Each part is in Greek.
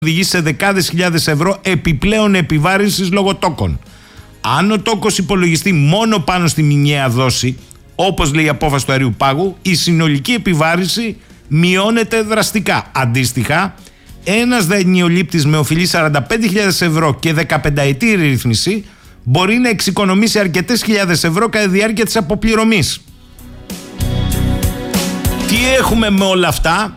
οδηγεί σε δεκάδες χιλιάδες ευρώ επιπλέον επιβάρυνσης λόγω τόκων. Αν ο τόκος υπολογιστεί μόνο πάνω στη μηνιαία δόση, όπως λέει η απόφαση του αερίου πάγου, η συνολική επιβάρυνση μειώνεται δραστικά. Αντίστοιχα, ένας δανειολήπτης με οφειλή 45.000 ευρώ και 15ετή ρύθμιση μπορεί να εξοικονομήσει αρκετές χιλιάδες ευρώ κατά τη διάρκεια της αποπληρωμής. Τι έχουμε με όλα αυτά?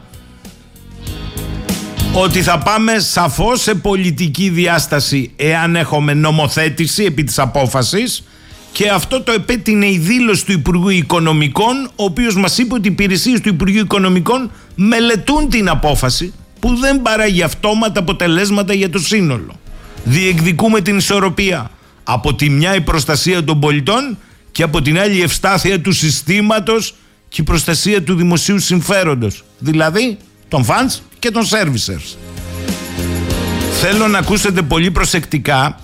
Ότι θα πάμε σαφώς σε πολιτική διάσταση εάν έχουμε νομοθέτηση επί της απόφασης, και αυτό το επέτεινε η δήλωση του Υπουργού Οικονομικών, ο οποίος μας είπε ότι οι υπηρεσίες του Υπουργείου Οικονομικών μελετούν την απόφαση που δεν παράγει αυτόματα αποτελέσματα για το σύνολο. Διεκδικούμε την ισορροπία. Από τη μια η προστασία των πολιτών και από την άλλη η ευστάθεια του συστήματος και η προστασία του δημοσίου συμφέροντος, δηλαδή των funds και των servicers. Θέλω να ακούσετε πολύ προσεκτικά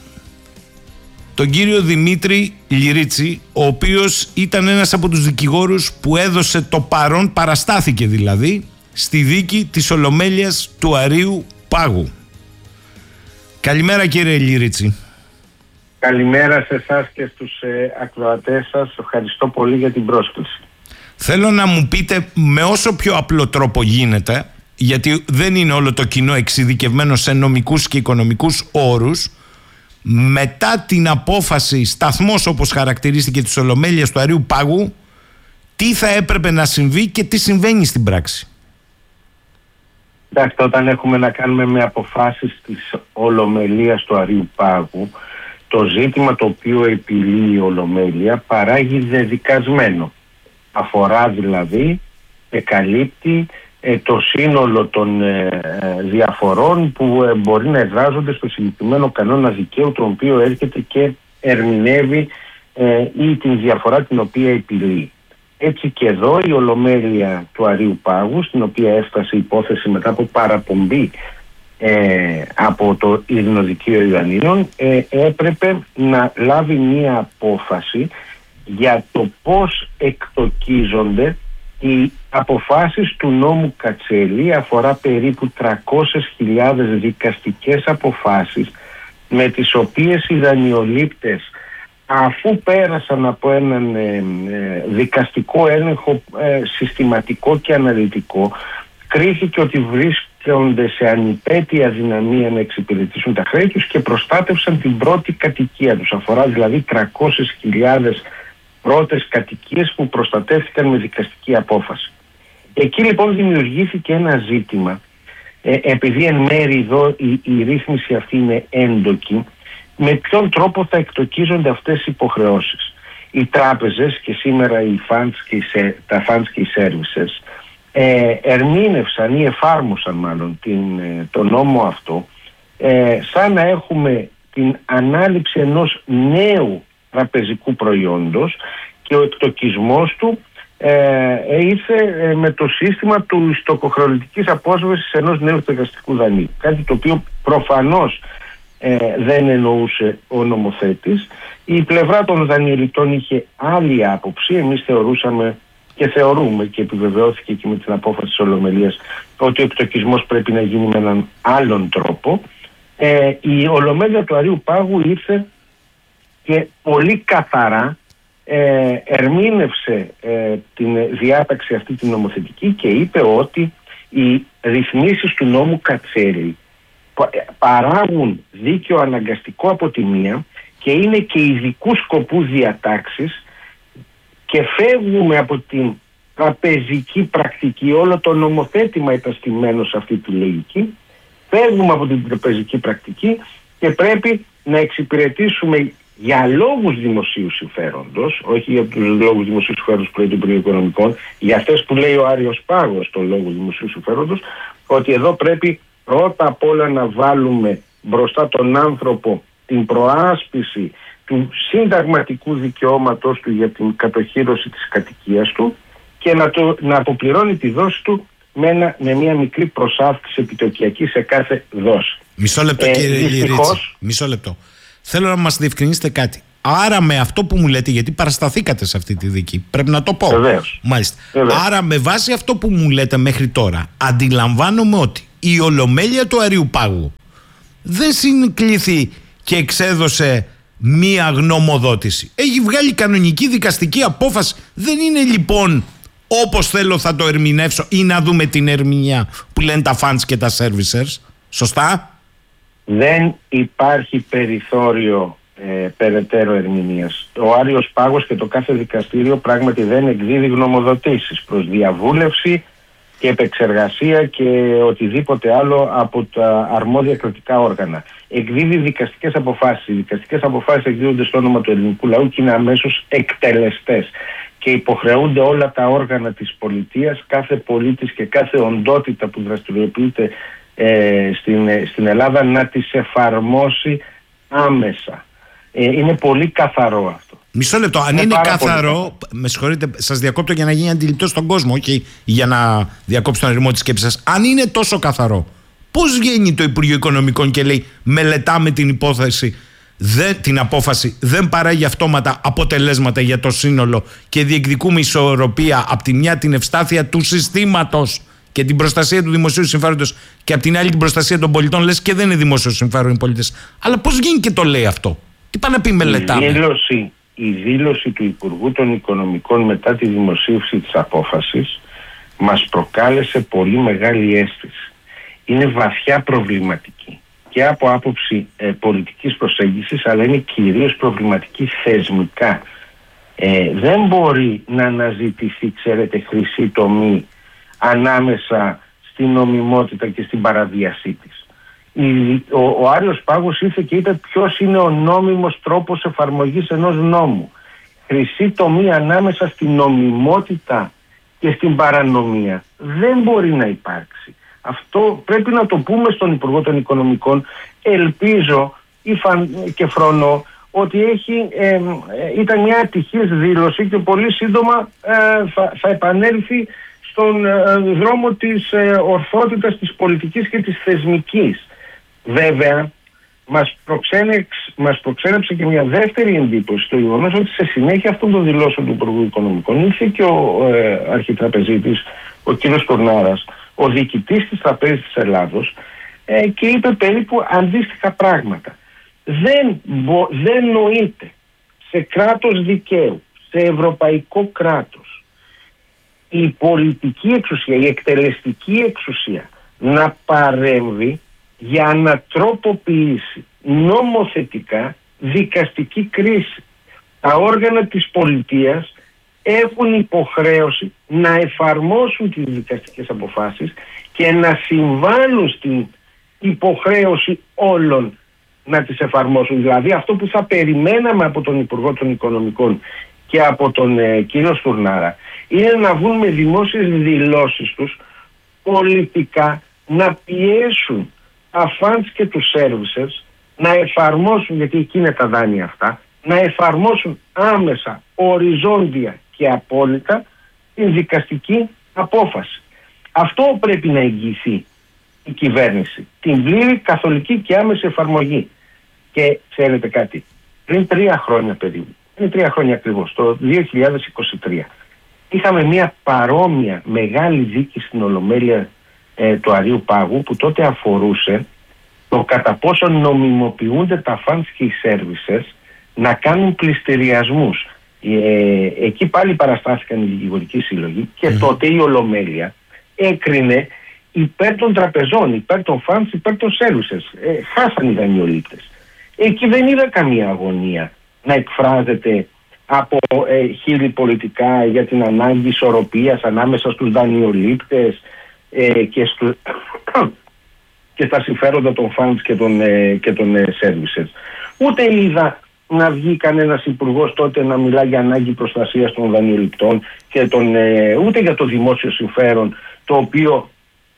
τον κύριο Δημήτρη Λυρίτσι, ο οποίος ήταν ένας από τους δικηγόρους που έδωσε το παρόν, παραστάθηκε δηλαδή, στη δίκη της Ολομέλειας του Αρείου Πάγου. Καλημέρα κύριε Λυρίτσι. Καλημέρα σε εσάς και στους ακροατές σας. Ευχαριστώ πολύ για την πρόσκληση. Θέλω να μου πείτε με όσο πιο απλό τρόπο γίνεται, γιατί δεν είναι όλο το κοινό εξειδικευμένο σε νομικούς και οικονομικούς όρους, μετά την απόφαση σταθμός όπως χαρακτηρίστηκε της Ολομέλειας του Αρείου Πάγου, τι θα έπρεπε να συμβεί και τι συμβαίνει στην πράξη? Εντάξει, όταν έχουμε να κάνουμε με αποφάσεις της Ολομελίας του Αρείου Πάγου, το ζήτημα το οποίο επιλύει η Ολομέλεια παράγει δεδικασμένο. Αφορά δηλαδή, καλύπτει το σύνολο των διαφορών που μπορεί να εδράζονται στο συγκεκριμένο κανόνα δικαίου, το οποίο έρχεται και ερμηνεύει ή την διαφορά την οποία επιλύει. Έτσι και εδώ η Ολομέλεια του Αρείου Πάγου, στην οποία έφτασε η υπόθεση μετά από παραπομπή από το Ειρηνοδικείο Ιωαννίνων, έπρεπε να λάβει μία απόφαση για το πώς εκτοκίζονται οι αποφάσεις του νόμου Κατσέλη. Αφορά περίπου 300.000 δικαστικές αποφάσεις, με τις οποίες οι δανειολήπτες, αφού πέρασαν από έναν δικαστικό έλεγχο συστηματικό και αναλυτικό, κρίθηκε ότι βρίσκονται σε ανυπέτεια αδυναμία να εξυπηρετήσουν τα χρέη τους και προστάτευσαν την πρώτη κατοικία τους. Αφορά δηλαδή 300.000 πρώτες κατοικίες που προστατεύτηκαν με δικαστική απόφαση. Εκεί λοιπόν δημιουργήθηκε ένα ζήτημα, επειδή εν μέρει εδώ η ρύθμιση αυτή είναι έντοκη, με ποιον τρόπο θα εκτοκίζονται αυτές οι υποχρεώσεις. Οι τράπεζες και σήμερα τα funds και οι services ερμήνευσαν ή εφάρμοσαν μάλλον το νόμο αυτό σαν να έχουμε την ανάληψη ενός νέου τραπεζικού προϊόντος, και ο εκτοκισμός του ήρθε με το σύστημα του στοκοχρεωτικής απόσβεσης ενός νέου στεγαστικού δανείου. Κάτι το οποίο προφανώς δεν εννοούσε ο νομοθέτης. Η πλευρά των δανειοληπτών είχε άλλη άποψη. Εμείς θεωρούσαμε και θεωρούμε, και επιβεβαιώθηκε και με την απόφαση της Ολομελίας, ότι ο εκτοκισμός πρέπει να γίνει με έναν άλλον τρόπο. Η Ολομέλεια του Αρείου Πάγου ήρθε και πολύ καθαρά ερμήνευσε την διάταξη αυτή την νομοθετική και είπε ότι οι ρυθμίσεις του νόμου Κατσέλη παράγουν δίκαιο αναγκαστικό από τη μία και είναι και ειδικού σκοπού διατάξεις, και φεύγουμε από την τραπεζική πρακτική. Όλο το νομοθέτημα ήταν στημένο σε αυτή τη λογική. Φεύγουμε από την τραπεζική πρακτική και πρέπει να εξυπηρετήσουμε για λόγους δημοσίου συμφέροντος, όχι για τους λόγους δημοσίου συμφέροντος που λέει το Υπουργείο Οικονομικών, για αυτές που λέει ο Άρειος Πάγος, το λόγο δημοσίου συμφέροντος, ότι εδώ πρέπει πρώτα απ' όλα να βάλουμε μπροστά τον άνθρωπο την προάσπιση του συνταγματικού δικαιώματος του για την κατοχύρωση της κατοικίας του και να αποπληρώνει τη δόση του με μια μικρή προσάυξηση επιτοκιακή σε κάθε δόση. Μισό λεπτό κύριε Λυρίτσι. Μισό λεπτό. Θέλω να μας διευκρινίσετε κάτι. Άρα με αυτό που μου λέτε, γιατί παρασταθήκατε σε αυτή τη δίκη, πρέπει να το πω. Βεβαίως. Μάλιστα. Βεβαίως. Άρα με βάση αυτό που μου λέτε μέχρι τώρα, αντιλαμβάνομαι ότι η Ολομέλεια του Αριού Πάγου δεν συνκλήθη και εξέδωσε μία γνωμοδότηση. Έχει βγάλει κανονική δικαστική απόφαση. Δεν είναι λοιπόν όπως θέλω θα το ερμηνεύσω ή να δούμε την ερμηνεία που λένε τα funds και τα servicers. Σωστά? Δεν υπάρχει περιθώριο περαιτέρω ερμηνείας. Ο Άριος Πάγος και το κάθε δικαστήριο πράγματι δεν εκδίδει γνωμοδοτήσεις προς διαβούλευση και επεξεργασία και οτιδήποτε άλλο από τα αρμόδια κρατικά όργανα. Εκδίδει δικαστικές αποφάσεις. Οι δικαστικές αποφάσεις εκδίδονται στο όνομα του ελληνικού λαού και είναι αμέσως εκτελεστές. Και υποχρεούνται όλα τα όργανα της πολιτείας, κάθε πολίτης και κάθε οντότητα που δραστηριοποιείται στην Ελλάδα να τις εφαρμόσει άμεσα. Είναι πολύ καθαρό αυτό. Μισό λεπτό. Αν είναι καθαρό, με συγχωρείτε, σας διακόπτω για να γίνει αντιληπτό στον κόσμο, όχι για να διακόψω τον αριθμό της σκέψης σας. Αν είναι τόσο καθαρό, πώς βγαίνει το Υπουργείο Οικονομικών και λέει μελετάμε την υπόθεση, την απόφαση, δεν παράγει αυτόματα αποτελέσματα για το σύνολο και διεκδικούμε ισορροπία από τη μια την ευστάθεια του συστήματος και την προστασία του δημοσίου συμφέροντος και από την άλλη την προστασία των πολιτών, λες και δεν είναι δημόσιο συμφέρον οι πολίτες. Αλλά πώς γίνει και το λέει αυτό? Τι πάει να πει μελετάμε? Η δήλωση του Υπουργού των Οικονομικών μετά τη δημοσίευση της απόφασης μας προκάλεσε πολύ μεγάλη αίσθηση. Είναι βαθιά προβληματική και από άποψη πολιτικής προσέγγισης, αλλά είναι κυρίως προβληματική θεσμικά. Δεν μπορεί να αναζητηθεί, ξέρετε, χρυσή τομή ανάμεσα στην νομιμότητα και στην παραβίασή της. Ο Άριος Πάγος ήρθε και είπε ποιος είναι ο νόμιμος τρόπος εφαρμογής ενός νόμου. Χρυσή τομή ανάμεσα στην νομιμότητα και στην παρανομία δεν μπορεί να υπάρξει. Αυτό πρέπει να το πούμε στον Υπουργό των Οικονομικών. Ελπίζω και φρονώ ότι ήταν μια ατυχής δήλωση και πολύ σύντομα θα επανέλθει στον δρόμο της ορθότητας, της πολιτικής και της θεσμικής. Βέβαια, μας προξένεψε και μια δεύτερη εντύπωση στο γεγονός ότι σε συνέχεια αυτών των δηλώσεων του Υπουργού Οικονομικών ήρθε και ο αρχιτραπεζίτης, ο κ. Τουρνάρας, ο διοικητής της Τραπέζης της Ελλάδος, και είπε περίπου αντίστοιχα πράγματα. Δεν νοείται σε κράτος δικαίου, σε ευρωπαϊκό κράτος, η πολιτική εξουσία, η εκτελεστική εξουσία να παρέμβει για να τροποποιήσει νομοθετικά δικαστική κρίση. Τα όργανα της πολιτείας έχουν υποχρέωση να εφαρμόσουν τις δικαστικές αποφάσεις και να συμβάλλουν στην υποχρέωση όλων να τις εφαρμόσουν. Δηλαδή αυτό που θα περιμέναμε από τον Υπουργό των Οικονομικών και από τον κύριο Στουρνάρα είναι να βγουν με δημόσιες δηλώσεις τους πολιτικά να πιέσουν τα funds και τους services να εφαρμόσουν, γιατί εκεί είναι τα δάνεια αυτά, να εφαρμόσουν άμεσα, οριζόντια και απόλυτα την δικαστική απόφαση. Αυτό πρέπει να εγγυηθεί η κυβέρνηση. Την πλήρη καθολική και άμεση εφαρμογή. Και ξέρετε κάτι, πριν 3 χρόνια περίπου, πριν 3 χρόνια ακριβώς, το 2023, είχαμε μια παρόμοια μεγάλη δίκη στην Ολομέλεια του Αρίου Πάγου που τότε αφορούσε το κατά πόσο νομιμοποιούνται τα funds και οι services να κάνουν πληστηριασμούς. Εκεί πάλι παραστάθηκαν οι δικηγορικοί σύλλογοι και τότε η Ολομέλεια έκρινε υπέρ των τραπεζών, υπέρ των funds, υπέρ των services. Χάσαν οι δανειολήπτες. Εκεί δεν είδα καμία αγωνία να εκφράζεται από χείλη πολιτικά για την ανάγκη ισορροπίας ανάμεσα στους δανειολήπτες και στα συμφέροντα των funds και των services. Ούτε είδα να βγει κανένας υπουργός τότε να μιλά για ανάγκη προστασίας των δανειοληπτών και ούτε για το δημόσιο συμφέρον, το οποίο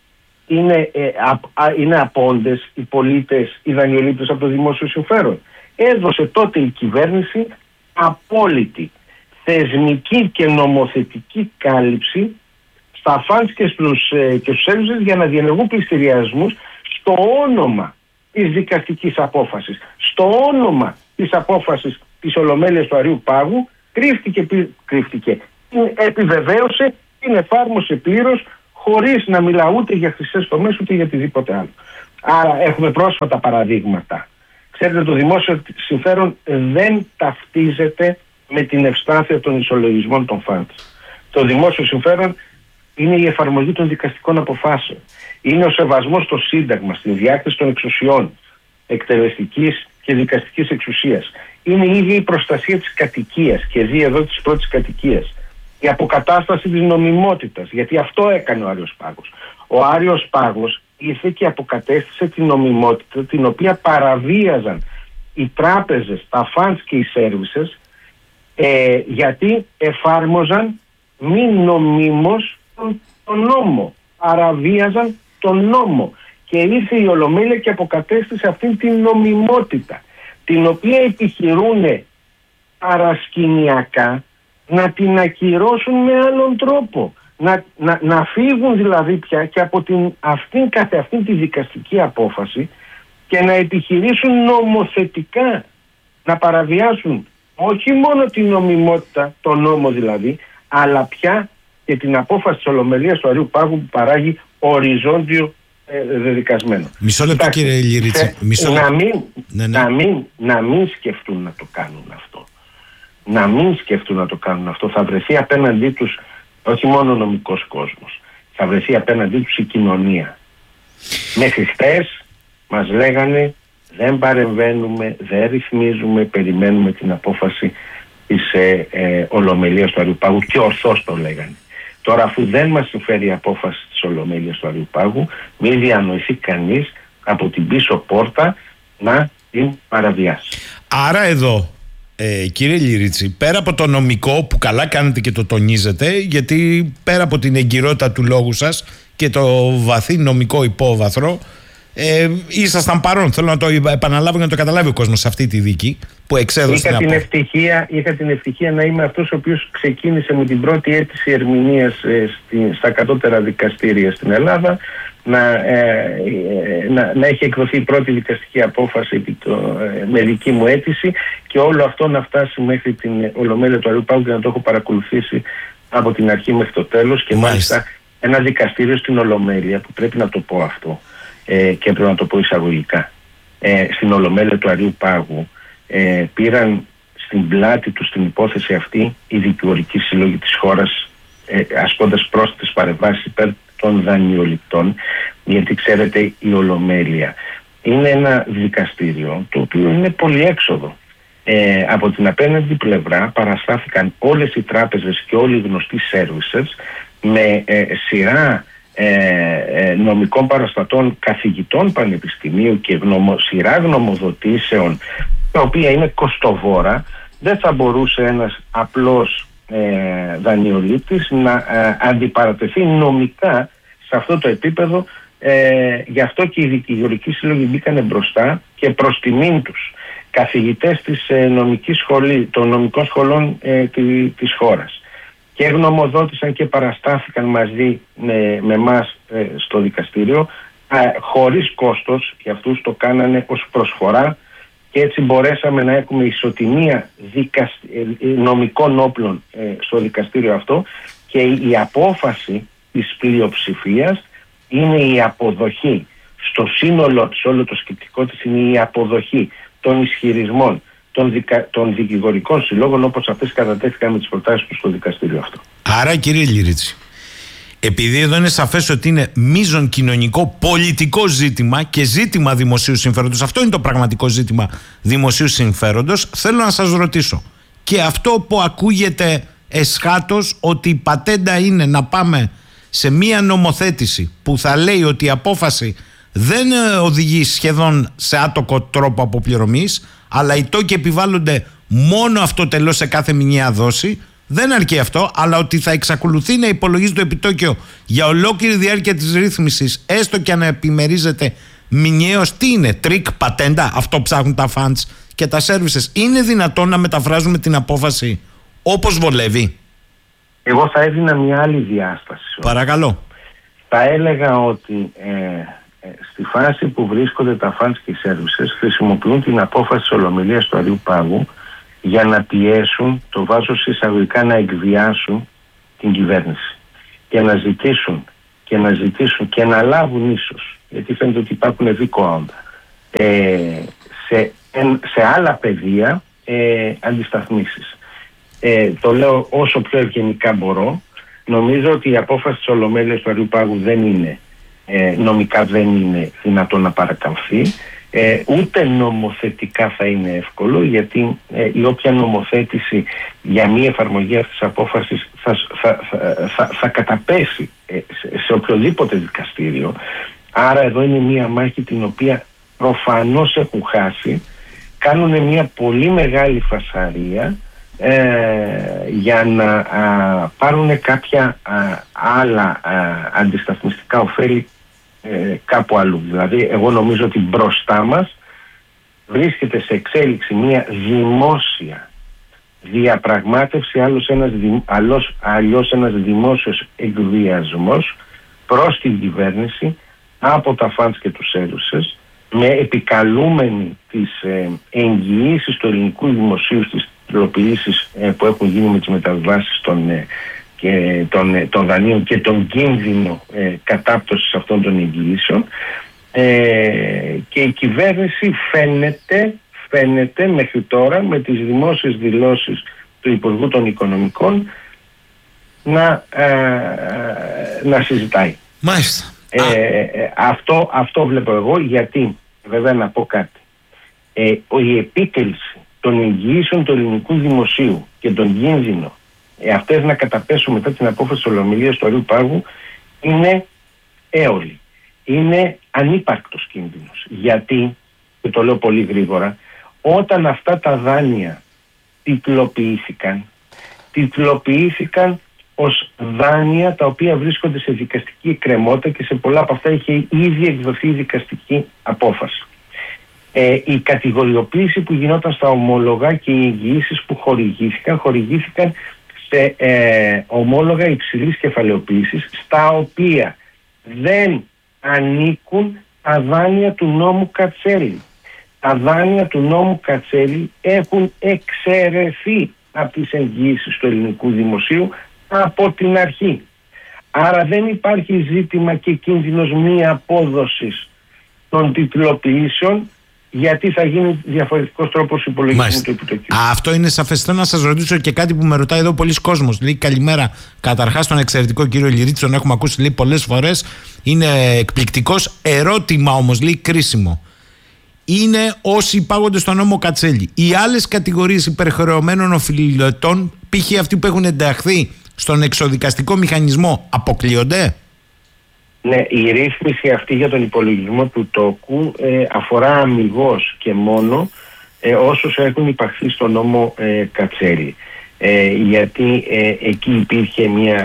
είναι απόντες οι πολίτες, οι δανειολήπτες από το δημόσιο συμφέρον. Έδωσε τότε η κυβέρνηση απόλυτη θεσμική και νομοθετική κάλυψη στα funds και στους services για να διενεργούν πληστηριασμούς στο όνομα της δικαστικής απόφασης, στο όνομα της απόφασης της Ολομέλειας του Αρίου Πάγου, κρύφτηκε, επιβεβαίωσε, την εφάρμοσε πλήρως χωρίς να μιλάω ούτε για χρυσές τομές ούτε για οτιδήποτε άλλο. Άρα έχουμε πρόσφατα παραδείγματα. Ξέρετε, το δημόσιο συμφέρον δεν ταυτίζεται με την ευστάθεια των ισολογισμών των φαντ. Το δημόσιο συμφέρον είναι η εφαρμογή των δικαστικών αποφάσεων. Είναι ο σεβασμός στο Σύνταγμα, στην διάκριση των εξουσιών, εκτελεστικής και δικαστικής εξουσίας. Είναι η ίδια η προστασία της κατοικίας και δει εδώ της πρώτης κατοικίας. Η αποκατάσταση της νομιμότητας, γιατί αυτό έκανε ο Άριος Πάγος. Ο Άριος Πάγος ήρθε και αποκατέστησε την νομιμότητα την οποία παραβίαζαν οι τράπεζες, τα funds και οι services, γιατί εφάρμοζαν μη νομίμως τον νόμο. Παραβίαζαν τον νόμο. Και ήρθε η Ολομέλεια και αποκατέστησε αυτήν την νομιμότητα, την οποία επιχειρούν παρασκηνιακά να την ακυρώσουν με άλλον τρόπο. Να φύγουν δηλαδή πια και από αυτήν τη δικαστική απόφαση και να επιχειρήσουν νομοθετικά να παραβιάσουν όχι μόνο την νομιμότητα, τον νόμο δηλαδή, αλλά πια και την απόφαση της Ολομελίας του Αρείου Πάγου που παράγει οριζόντιο δεδικασμένο. Μισό λεπτό, κύριε Λιρίτση. Να μην σκεφτούν να το κάνουν αυτό. Να μην σκεφτούν να το κάνουν αυτό. Θα βρεθεί απέναντί τους όχι μόνο ο νομικός κόσμος. Θα βρεθεί απέναντί τους η κοινωνία. Μέχρι χτες μας λέγανε δεν παρεμβαίνουμε, δεν ρυθμίζουμε, περιμένουμε την απόφαση της Ολομελίας του Αρείου Πάγου και ορθώς το λέγανε. Τώρα, αφού δεν μας συμφέρει η απόφαση της Ολομέλειας του Αρείου Πάγου, μην διανοηθεί κανείς από την πίσω πόρτα να την παραβιάσει. Άρα εδώ, κύριε Λιρίτση, πέρα από το νομικό που καλά κάνετε και το τονίζετε, γιατί πέρα από την εγκυρότητα του λόγου σας και το βαθύ νομικό υπόβαθρο, ήσασταν παρόν. Θέλω να το επαναλάβω για να το καταλάβει ο κόσμος σε αυτή τη δίκη που εξέδωσε την απόφαση. Είχα την ευτυχία να είμαι αυτός ο οποίος ξεκίνησε με την πρώτη αίτηση ερμηνείας στα κατώτερα δικαστήρια στην Ελλάδα, να έχει εκδοθεί η πρώτη δικαστική απόφαση με δική μου αίτηση και όλο αυτό να φτάσει μέχρι την Ολομέλεια του Αρείου Πάγου και να το έχω παρακολουθήσει από την αρχή μέχρι το τέλος. Και μάλιστα ένα δικαστήριο στην Ολομέλεια, που πρέπει να το πω αυτό και πρέπει να το πω εισαγωγικά, στην Ολομέλεια του Αρείου Πάγου πήραν στην πλάτη του στην υπόθεση αυτή οι δικηγορικοί σύλλογοι της χώρας, ασκώντας πρόσθετες παρεμβάσεις υπέρ των δανειοληπτών, γιατί ξέρετε η Ολομέλεια είναι ένα δικαστήριο το οποίο είναι πολυέξοδο. Από την απέναντι πλευρά παραστάθηκαν όλες οι τράπεζες και όλοι οι γνωστοί services με σειρά νομικών παραστατών καθηγητών πανεπιστημίου και σειρά γνωμοδοτήσεων τα οποία είναι κοστοβόρα. Δεν θα μπορούσε ένας απλός δανειολήπτης να αντιπαρατεθεί νομικά σε αυτό το επίπεδο. Γι' αυτό και οι δικηγορικοί σύλλογοι μπήκανε μπροστά και προς τιμήν τους καθηγητές των νομικών σχολών της χώρας και γνωμοδότησαν και παραστάθηκαν μαζί με εμάς στο δικαστήριο χωρίς κόστος. Για αυτούς το κάνανε ως προσφορά και έτσι μπορέσαμε να έχουμε ισοτιμία νομικών όπλων στο δικαστήριο αυτό και η απόφαση της πλειοψηφίας είναι η αποδοχή στο σύνολο της, όλο το σκεπτικό της είναι η αποδοχή των ισχυρισμών των δικηγορικών συλλόγων όπως αυτές κατατέθηκαν με τις προτάσεις του στο δικαστήριο αυτό. Άρα, κύριε Λιρίτση, επειδή εδώ είναι σαφές ότι είναι μείζον κοινωνικό πολιτικό ζήτημα και ζήτημα δημοσίου συμφέροντος, αυτό είναι το πραγματικό ζήτημα δημοσίου συμφέροντος, θέλω να σας ρωτήσω, και αυτό που ακούγεται εσχάτως ότι η πατέντα είναι να πάμε σε μία νομοθέτηση που θα λέει ότι η απόφαση δεν οδηγεί σχεδόν σε άτοκο τρόπο αποπληρωμής, αλλά οι τόκοι επιβάλλονται μόνο αυτοτελώς σε κάθε μηνιαία δόση. Δεν αρκεί αυτό, αλλά ότι θα εξακολουθεί να υπολογίζει το επιτόκιο για ολόκληρη διάρκεια της ρύθμισης, έστω και αν επιμερίζεται μηνιαίως. Τι είναι, τρίκ, πατέντα, αυτό ψάχνουν τα funds και τα services. Είναι δυνατόν να μεταφράζουμε την απόφαση όπως βολεύει? Εγώ θα έδινα μια άλλη διάσταση. Παρακαλώ. Θα έλεγα ότι στη φάση που βρίσκονται τα funds και οι services χρησιμοποιούν την απόφαση της Ολομελίας του Αρείου Πάγου για να πιέσουν, το βάζω σε εισαγωγικά, να εκβιάσουν την κυβέρνηση και να ζητήσουν και να ζητήσουν και να λάβουν ίσως, γιατί φαίνεται ότι υπάρχουν δίκοα σε άλλα πεδία αντισταθμίσεις. Το λέω όσο πιο ευγενικά μπορώ. Νομίζω ότι η απόφαση της Ολομέλειας του Αριού Πάγου δεν είναι, νομικά δεν είναι δυνατόν να παρακαμφθεί, ούτε νομοθετικά θα είναι εύκολο, γιατί η όποια νομοθέτηση για μη εφαρμογή αυτής της απόφασης θα καταπέσει σε οποιοδήποτε δικαστήριο. Άρα εδώ είναι μια μάχη την οποία προφανώς έχουν χάσει, κάνουν μια πολύ μεγάλη φασαρία για να πάρουν κάποια άλλα αντισταθμιστικά ωφέλη κάπου αλλού. Δηλαδή εγώ νομίζω ότι μπροστά μας βρίσκεται σε εξέλιξη μια δημόσια διαπραγμάτευση, αλλιώς ένας δημόσιος εκβιασμός προς την κυβέρνηση από τα φαντς και τους έδουσες, με επικαλούμενη τις εγγυήσεις του ελληνικού δημοσίου στις τυπλοποιήσεις που έχουν γίνει με τις μεταβάσεις των δανείων και τον κίνδυνο κατάπτωσης αυτών των εγγυήσεων, και η κυβέρνηση φαίνεται μέχρι τώρα με τις δημόσιες δηλώσεις του Υπουργού των Οικονομικών να συζητάει. Μάλιστα. Αυτό βλέπω εγώ, γιατί βέβαια να πω κάτι. Η επίτευξη των εγγυήσεων του ελληνικού δημοσίου και τον κίνδυνο αυτές να καταπέσουν μετά την απόφαση της Ολομελίας του Αριού Πάγου είναι έολη. Είναι ανύπαρκτος κίνδυνος. Γιατί, και το λέω πολύ γρήγορα, όταν αυτά τα δάνεια τυπλοποιήθηκαν ως δάνεια τα οποία βρίσκονται σε δικαστική εκκρεμότητα και σε πολλά από αυτά είχε ήδη εκδοθεί δικαστική απόφαση. Η κατηγοριοποίηση που γινόταν στα ομόλογα και οι εγγυήσεις που χορηγήθηκαν σε ομόλογα υψηλής κεφαλαιοποίησης, στα οποία δεν ανήκουν τα δάνεια του νόμου Κατσέλη. Τα δάνεια του νόμου Κατσέλη έχουν εξαιρεθεί από τις εγγυήσεις του ελληνικού δημοσίου από την αρχή. Άρα δεν υπάρχει ζήτημα και κίνδυνος μη απόδοσης των τιτλοποιήσεων, γιατί θα γίνει διαφορετικός τρόπος υπολογισμού του επιτοκίου. Αυτό είναι σαφές. Θέλω να σας ρωτήσω και κάτι που με ρωτάει εδώ πολλοί κόσμος. Λέει καλημέρα. Καταρχάς τον εξαιρετικό κύριο Λιρίτση, τον έχουμε ακούσει λέει πολλές φορές. Είναι εκπληκτικός. Ερώτημα όμως, λέει κρίσιμο. Είναι όσοι υπάγονται στον νόμο Κατσέλη. Οι άλλες κατηγορίες υπερχρεωμένων οφειλετών, π.χ. αυτοί που έχουν ενταχθεί στον εξοδικαστικό μηχανισμό, αποκλείονται? Ναι, η ρύθμιση αυτή για τον υπολογισμό του τόκου αφορά αμιγώς και μόνο όσους έχουν υπαχθεί στο νόμο Κατσέλη. Γιατί εκεί υπήρχε μια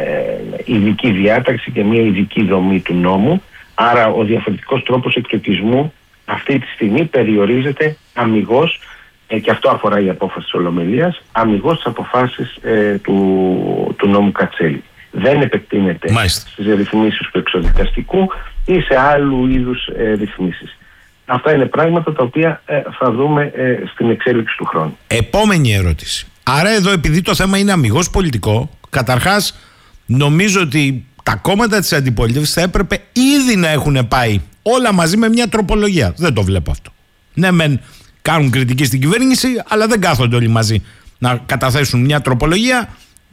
ειδική διάταξη και μια ειδική δομή του νόμου. Άρα ο διαφορετικός τρόπος εκτοκισμού αυτή τη στιγμή περιορίζεται αμιγώς, και αυτό αφορά η απόφαση της Ολομελίας, αμιγώς τις αποφάσεις του νόμου Κατσέλη. Δεν επεκτείνεται στις ρυθμίσεις του εξοδικαστικού ή σε άλλου είδους ρυθμίσεις. Αυτά είναι πράγματα τα οποία θα δούμε στην εξέλιξη του χρόνου. Επόμενη ερώτηση. Άρα εδώ, επειδή το θέμα είναι αμιγώς πολιτικό, καταρχάς νομίζω ότι τα κόμματα της αντιπολίτευσης θα έπρεπε ήδη να έχουν πάει όλα μαζί με μια τροπολογία. Δεν το βλέπω αυτό. Ναι, μεν κάνουν κριτική στην κυβέρνηση, αλλά δεν κάθονται όλοι μαζί να καταθέσουν μια τροπολογία,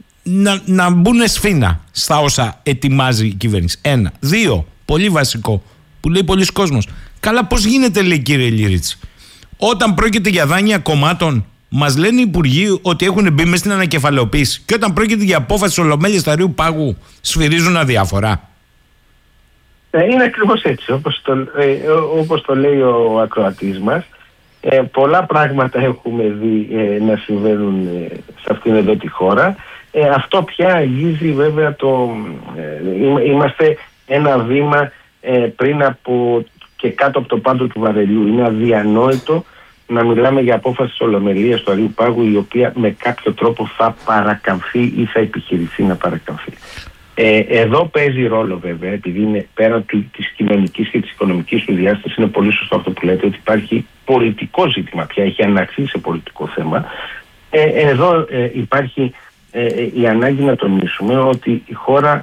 να μπουν σφήνα στα όσα ετοιμάζει η κυβέρνηση. 1. 2. Πολύ βασικό που λέει πολλοί κόσμος. Καλά, πώς γίνεται, λέει κύριε Λιρίτση, όταν πρόκειται για δάνεια κομμάτων, μας λένε οι υπουργοί ότι έχουν μπει μες στην ανακεφαλαιοποίηση, και όταν πρόκειται για απόφαση της Ολομέλειας του Αριού Πάγου σφυρίζουν αδιάφορα? Είναι ακριβώς έτσι, όπως το λέει ο ακροατής μας. Πολλά πράγματα έχουμε δει να συμβαίνουν σε αυτήν εδώ τη χώρα. Αυτό πια αγγίζει βέβαια είμαστε ένα βήμα πριν από και κάτω από το πάντο του βαρελιού. Είναι αδιανόητο να μιλάμε για απόφαση της Ολομελίας του Αριού Πάγου, η οποία με κάποιο τρόπο θα παρακαμφθεί ή θα επιχειρηθεί να παρακαμφθεί. Εδώ παίζει ρόλο βέβαια, επειδή είναι πέρα της κοινωνικής και της οικονομικής του διάστασης, είναι πολύ σωστό αυτό που λέτε, ότι υπάρχει πολιτικό ζήτημα πια, έχει αναξεί σε πολιτικό θέμα. Εδώ υπάρχει η ανάγκη να τονίσουμε ότι η χώρα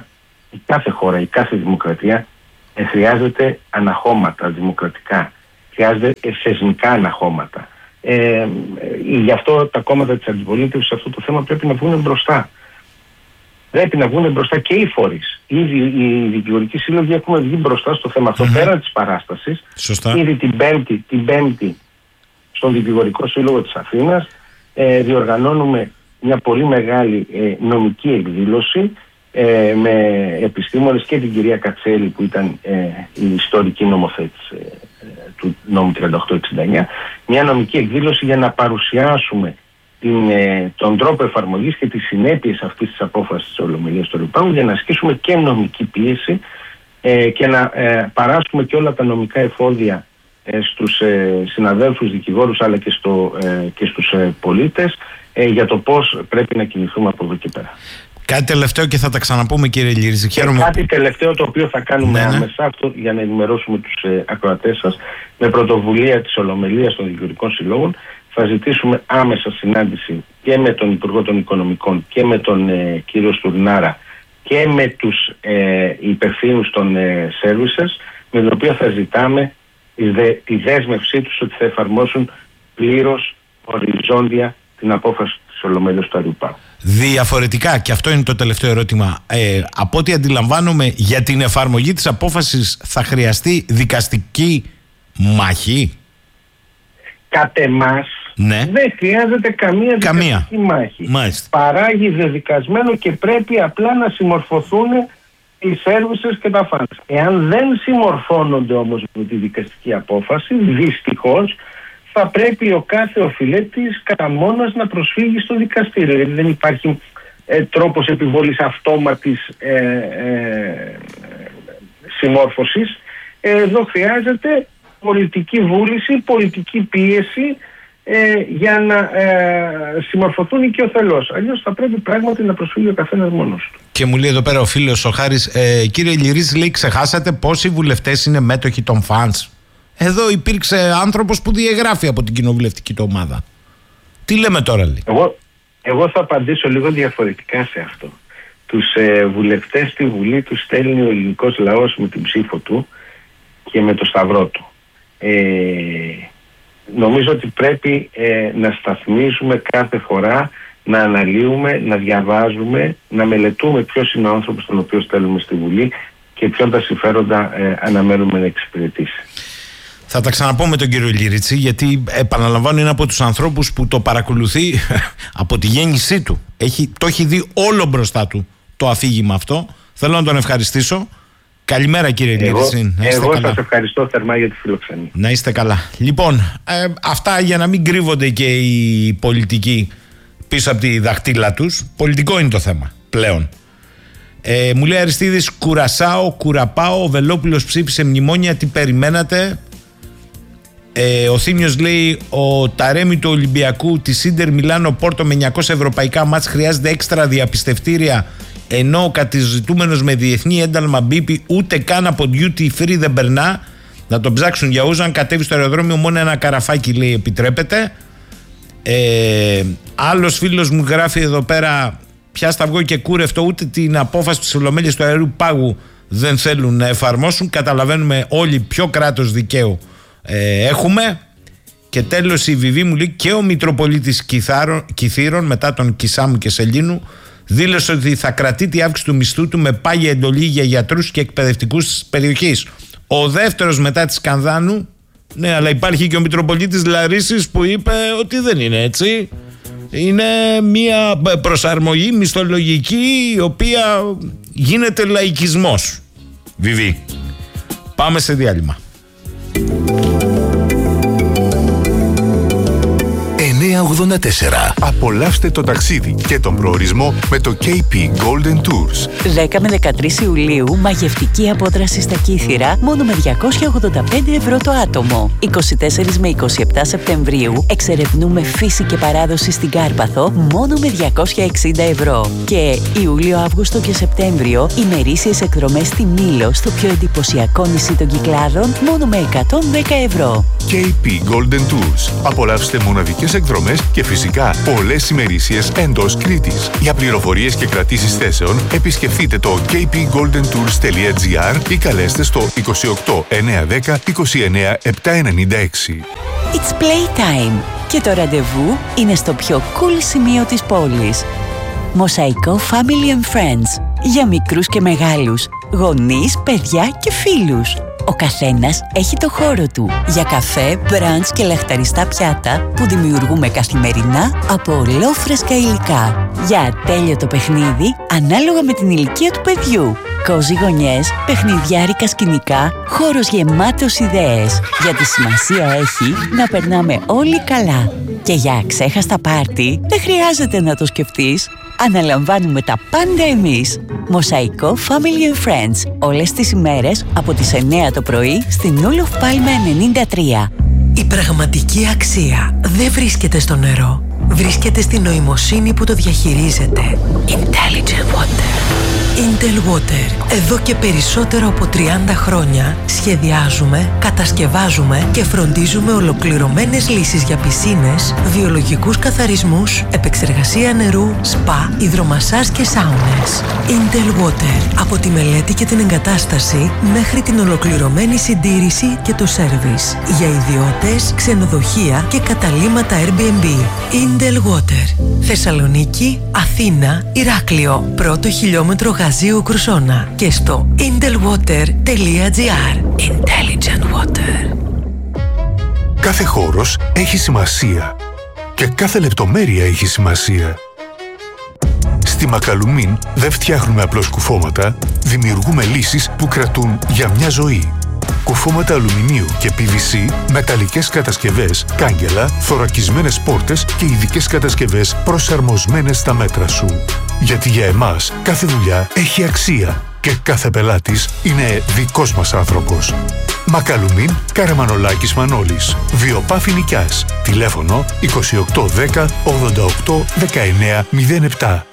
η κάθε χώρα, η κάθε δημοκρατία χρειάζεται αναχώματα δημοκρατικά, χρειάζεται θεσμικά αναχώματα. Γι' αυτό τα κόμματα της αντιπολίτευσης σε αυτό το θέμα πρέπει να βγουν μπροστά. Πρέπει να βγουν μπροστά και οι φορείς. Ήδη οι δικηγορικοί σύλλογοι έχουμε βγει μπροστά στο θέμα αυτό, πέρα της παράστασης. Σωστά. Ήδη την Πέμπτη στον Δικηγορικό Σύλλογο της Αθήνας διοργανώνουμε μια πολύ μεγάλη νομική εκδήλωση με επιστήμονες και την κυρία Κατσέλη που ήταν η ιστορική νομοθέτης του νόμου 3869, μια νομική εκδήλωση για να παρουσιάσουμε τον τρόπο εφαρμογής και τις συνέπειες αυτής της απόφασης της Ολομελίας του Αριουπάγου, για να ασκήσουμε και νομική πίεση και να παράσχουμε και όλα τα νομικά εφόδια στους συναδέλφους δικηγόρους αλλά και στους πολίτες για το πώς πρέπει να κινηθούμε από εδώ και πέρα. Κάτι τελευταίο και θα τα ξαναπούμε, κύριε Λυρίση. Κάτι τελευταίο το οποίο θα κάνουμε άμεσα, αυτό για να ενημερώσουμε τους ακροατές σας, με πρωτοβουλία της Ολομελίας των Δικηγορικών Συλλόγων, θα ζητήσουμε άμεσα συνάντηση και με τον Υπουργό των Οικονομικών και με τον κύριο Στουρνάρα και με τους υπευθύνους των services, με την οποία θα ζητάμε τη δέσμευσή τους ότι θα εφαρμόσουν πλήρως οριζόντια την απόφαση της Ολομέλειας του Αριουπάγου. Διαφορετικά, και αυτό είναι το τελευταίο ερώτημα, από ό,τι αντιλαμβάνομαι, για την εφαρμογή της απόφασης θα χρειαστεί δικαστική μάχη. Κατ' εμάς δεν χρειάζεται καμία δικαστική μάχη. Μάλιστα. Παράγει δεδικασμένο και πρέπει απλά να συμμορφωθούν οι services και τα φανς. Εάν δεν συμμορφώνονται όμως με τη δικαστική απόφαση, δυστυχώς θα πρέπει ο κάθε οφειλέτης κατά μόνος να προσφύγει στο δικαστήριο. Δηλαδή δεν υπάρχει τρόπος επιβολής αυτόματης συμμόρφωσης. Εδώ χρειάζεται πολιτική βούληση, πολιτική πίεση για να συμμορφωθούν οικειοθελώς. Αλλιώς θα πρέπει πράγματι να προσφύγει ο καθένας μόνος του. Και μου λέει εδώ πέρα ο φίλος ο Χάρης, κύριε Λυρίση, λέει, ξεχάσατε πόσοι βουλευτές είναι μέτοχοι των φανς? Εδώ υπήρξε άνθρωπος που διαγράφει από την κοινοβουλευτική του ομάδα. Τι λέμε τώρα, λέει? Εγώ θα απαντήσω λίγο διαφορετικά σε αυτό. Τους βουλευτές στη Βουλή τους στέλνει ο ελληνικός λαός με την ψήφο του και με το σταυρό του. Νομίζω ότι πρέπει να σταθμίζουμε κάθε φορά, να αναλύουμε, να διαβάζουμε, να μελετούμε ποιος είναι ο άνθρωπος τον οποίο στέλνουμε στη Βουλή και ποιον τα συμφέροντα αναμένουμε να εξυπηρετήσει. Θα τα ξαναπώ με τον κύριο Λυρίτσι, γιατί επαναλαμβάνω, είναι από τους ανθρώπους που το παρακολουθεί από τη γέννησή του. Το έχει δει όλο μπροστά του το αφήγημα αυτό. Θέλω να τον ευχαριστήσω. Καλημέρα, κύριε Λυρίτσι. Εγώ σας ευχαριστώ θερμά για τη φιλοξενία. Να είστε καλά. Λοιπόν, αυτά για να μην κρύβονται και οι πολιτικοί πίσω από τη δαχτύλα τους. Πολιτικό είναι το θέμα πλέον. Μου λέει Αριστίδης, Κουρασάο, Κουραπάο, ο Βελόπουλος ψήφισε μνημόνια, τι περιμένατε? Ο Θήμιος λέει, ο Ταρέμι του Ολυμπιακού, τη Σίντερ Μιλάνο Πόρτο με 900 ευρωπαϊκά μάτς χρειάζεται έξτρα διαπιστευτήρια, ενώ ο κατηζητούμενος με διεθνή ένταλμα μπίπη ούτε καν από duty free δεν περνά. Να τον ψάξουν για ούζο. Αν κατέβει στο αεροδρόμιο μόνο ένα καραφάκι, λέει, επιτρέπεται. Άλλος φίλος μου γράφει εδώ πέρα, πια σταυγό και κούρευτο, ούτε την απόφαση της Ολομέλειας του Αριουπάγου δεν θέλουν να εφαρμόσουν. Καταλαβαίνουμε όλοι ποιο κράτος δικαίου έχουμε. Και τέλος η Βιβί μου λέει, και ο Μητροπολίτης Κιθήρων μετά τον Κισάμου και Σελήνου δήλωσε ότι θα κρατεί τη αύξηση του μισθού του με πάγια εντολή για γιατρούς και εκπαιδευτικούς της περιοχής. Ο δεύτερος μετά τη Σκανδάνου, ναι, αλλά υπάρχει και ο Μητροπολίτης Λαρίσης που είπε ότι δεν είναι έτσι. Είναι μια προσαρμογή μισθολογική η οποία γίνεται λαϊκισμός. Βιβί, πάμε σε διάλειμμα. 984. Απολαύστε το ταξίδι και τον προορισμό με το KP Golden Tours. 10 με 13 Ιουλίου, μαγευτική απόδραση στα Κύθυρα, μόνο με 285 ευρώ το άτομο. 24 με 27 Σεπτεμβρίου, εξερευνούμε φύση και παράδοση στην Κάρπαθο, μόνο με 260 ευρώ. Και Ιούλιο, Αύγουστο και Σεπτέμβριο, ημερήσιες εκδρομές στη Μήλο, στο πιο εντυπωσιακό νησί των Κυκλάδων, μόνο με 110 ευρώ. KP Golden Tours. Απολαύστε μοναδικές εκδρομές αγώνες και φυσικά πολλές ημερήσιες εντός Κρήτης. Για πληροφορίες και κρατήσεις θέσεων επισκεφτείτε το kpgoldentours.gr ή καλέστε στο 28 910 29 796. It's playtime και το ραντεβού είναι στο πιο cool σημείο της πόλης. Μοσαϊκό Family and Friends. Για μικρούς και μεγάλους, γονείς, παιδιά και φίλους. Ο καθένας έχει το χώρο του για καφέ, μπραντς και λαχταριστά πιάτα που δημιουργούμε καθημερινά από ολόφρεσκα υλικά. Για ατέλειωτο παιχνίδι ανάλογα με την ηλικία του παιδιού. Κόζι γωνιές, παιχνιδιάρικα σκηνικά, χώρος γεμάτος ιδέες. Γιατί σημασία έχει να περνάμε όλοι καλά. Και για αξέχαστα πάρτι δεν χρειάζεται να το σκεφτείς. Αναλαμβάνουμε τα πάντα εμείς. Μοσαϊκό Family and Friends. Όλες τις ημέρες από τις 9 το πρωί στην Ούλοφ Πάλμε 93. Η πραγματική αξία δεν βρίσκεται στο νερό. Βρίσκεται στη νοημοσύνη που το διαχειρίζεται. Intelligent Water. Intel Water. Εδώ και περισσότερο από 30 χρόνια σχεδιάζουμε, κατασκευάζουμε και φροντίζουμε ολοκληρωμένες λύσεις για πισίνες, βιολογικούς καθαρισμούς, επεξεργασία νερού, σπα, υδρομασάζ και σάουνες. Intel Water. Από τη μελέτη και την εγκατάσταση μέχρι την ολοκληρωμένη συντήρηση και το σέρβις. Για ιδιώτες, ξενοδοχεία και καταλύματα Airbnb. Intel Water. Θεσσαλονίκη, Αθήνα, Ηράκλειο. Πρώτο χιλιόμετρο Γαζίου Κρουσόνα. Και στο intelwater.gr. Intelligent Water. Κάθε χώρος έχει σημασία και κάθε λεπτομέρεια έχει σημασία. Στη Μακαλουμίν δεν φτιάχνουμε απλώς κουφώματα, δημιουργούμε λύσεις που κρατούν για μια ζωή. Κουφώματα αλουμινίου και PVC, μεταλλικές κατασκευές, κάγκελα, θωρακισμένες πόρτες και ειδικές κατασκευές προσαρμοσμένες στα μέτρα σου. Γιατί για εμάς κάθε δουλειά έχει αξία και κάθε πελάτης είναι δικός μας άνθρωπος. Μακαλουμίν, Καραμανολάκης Μανώλης. Βιοπάφη Νικιάς. Τηλέφωνο 2810 88 19 07.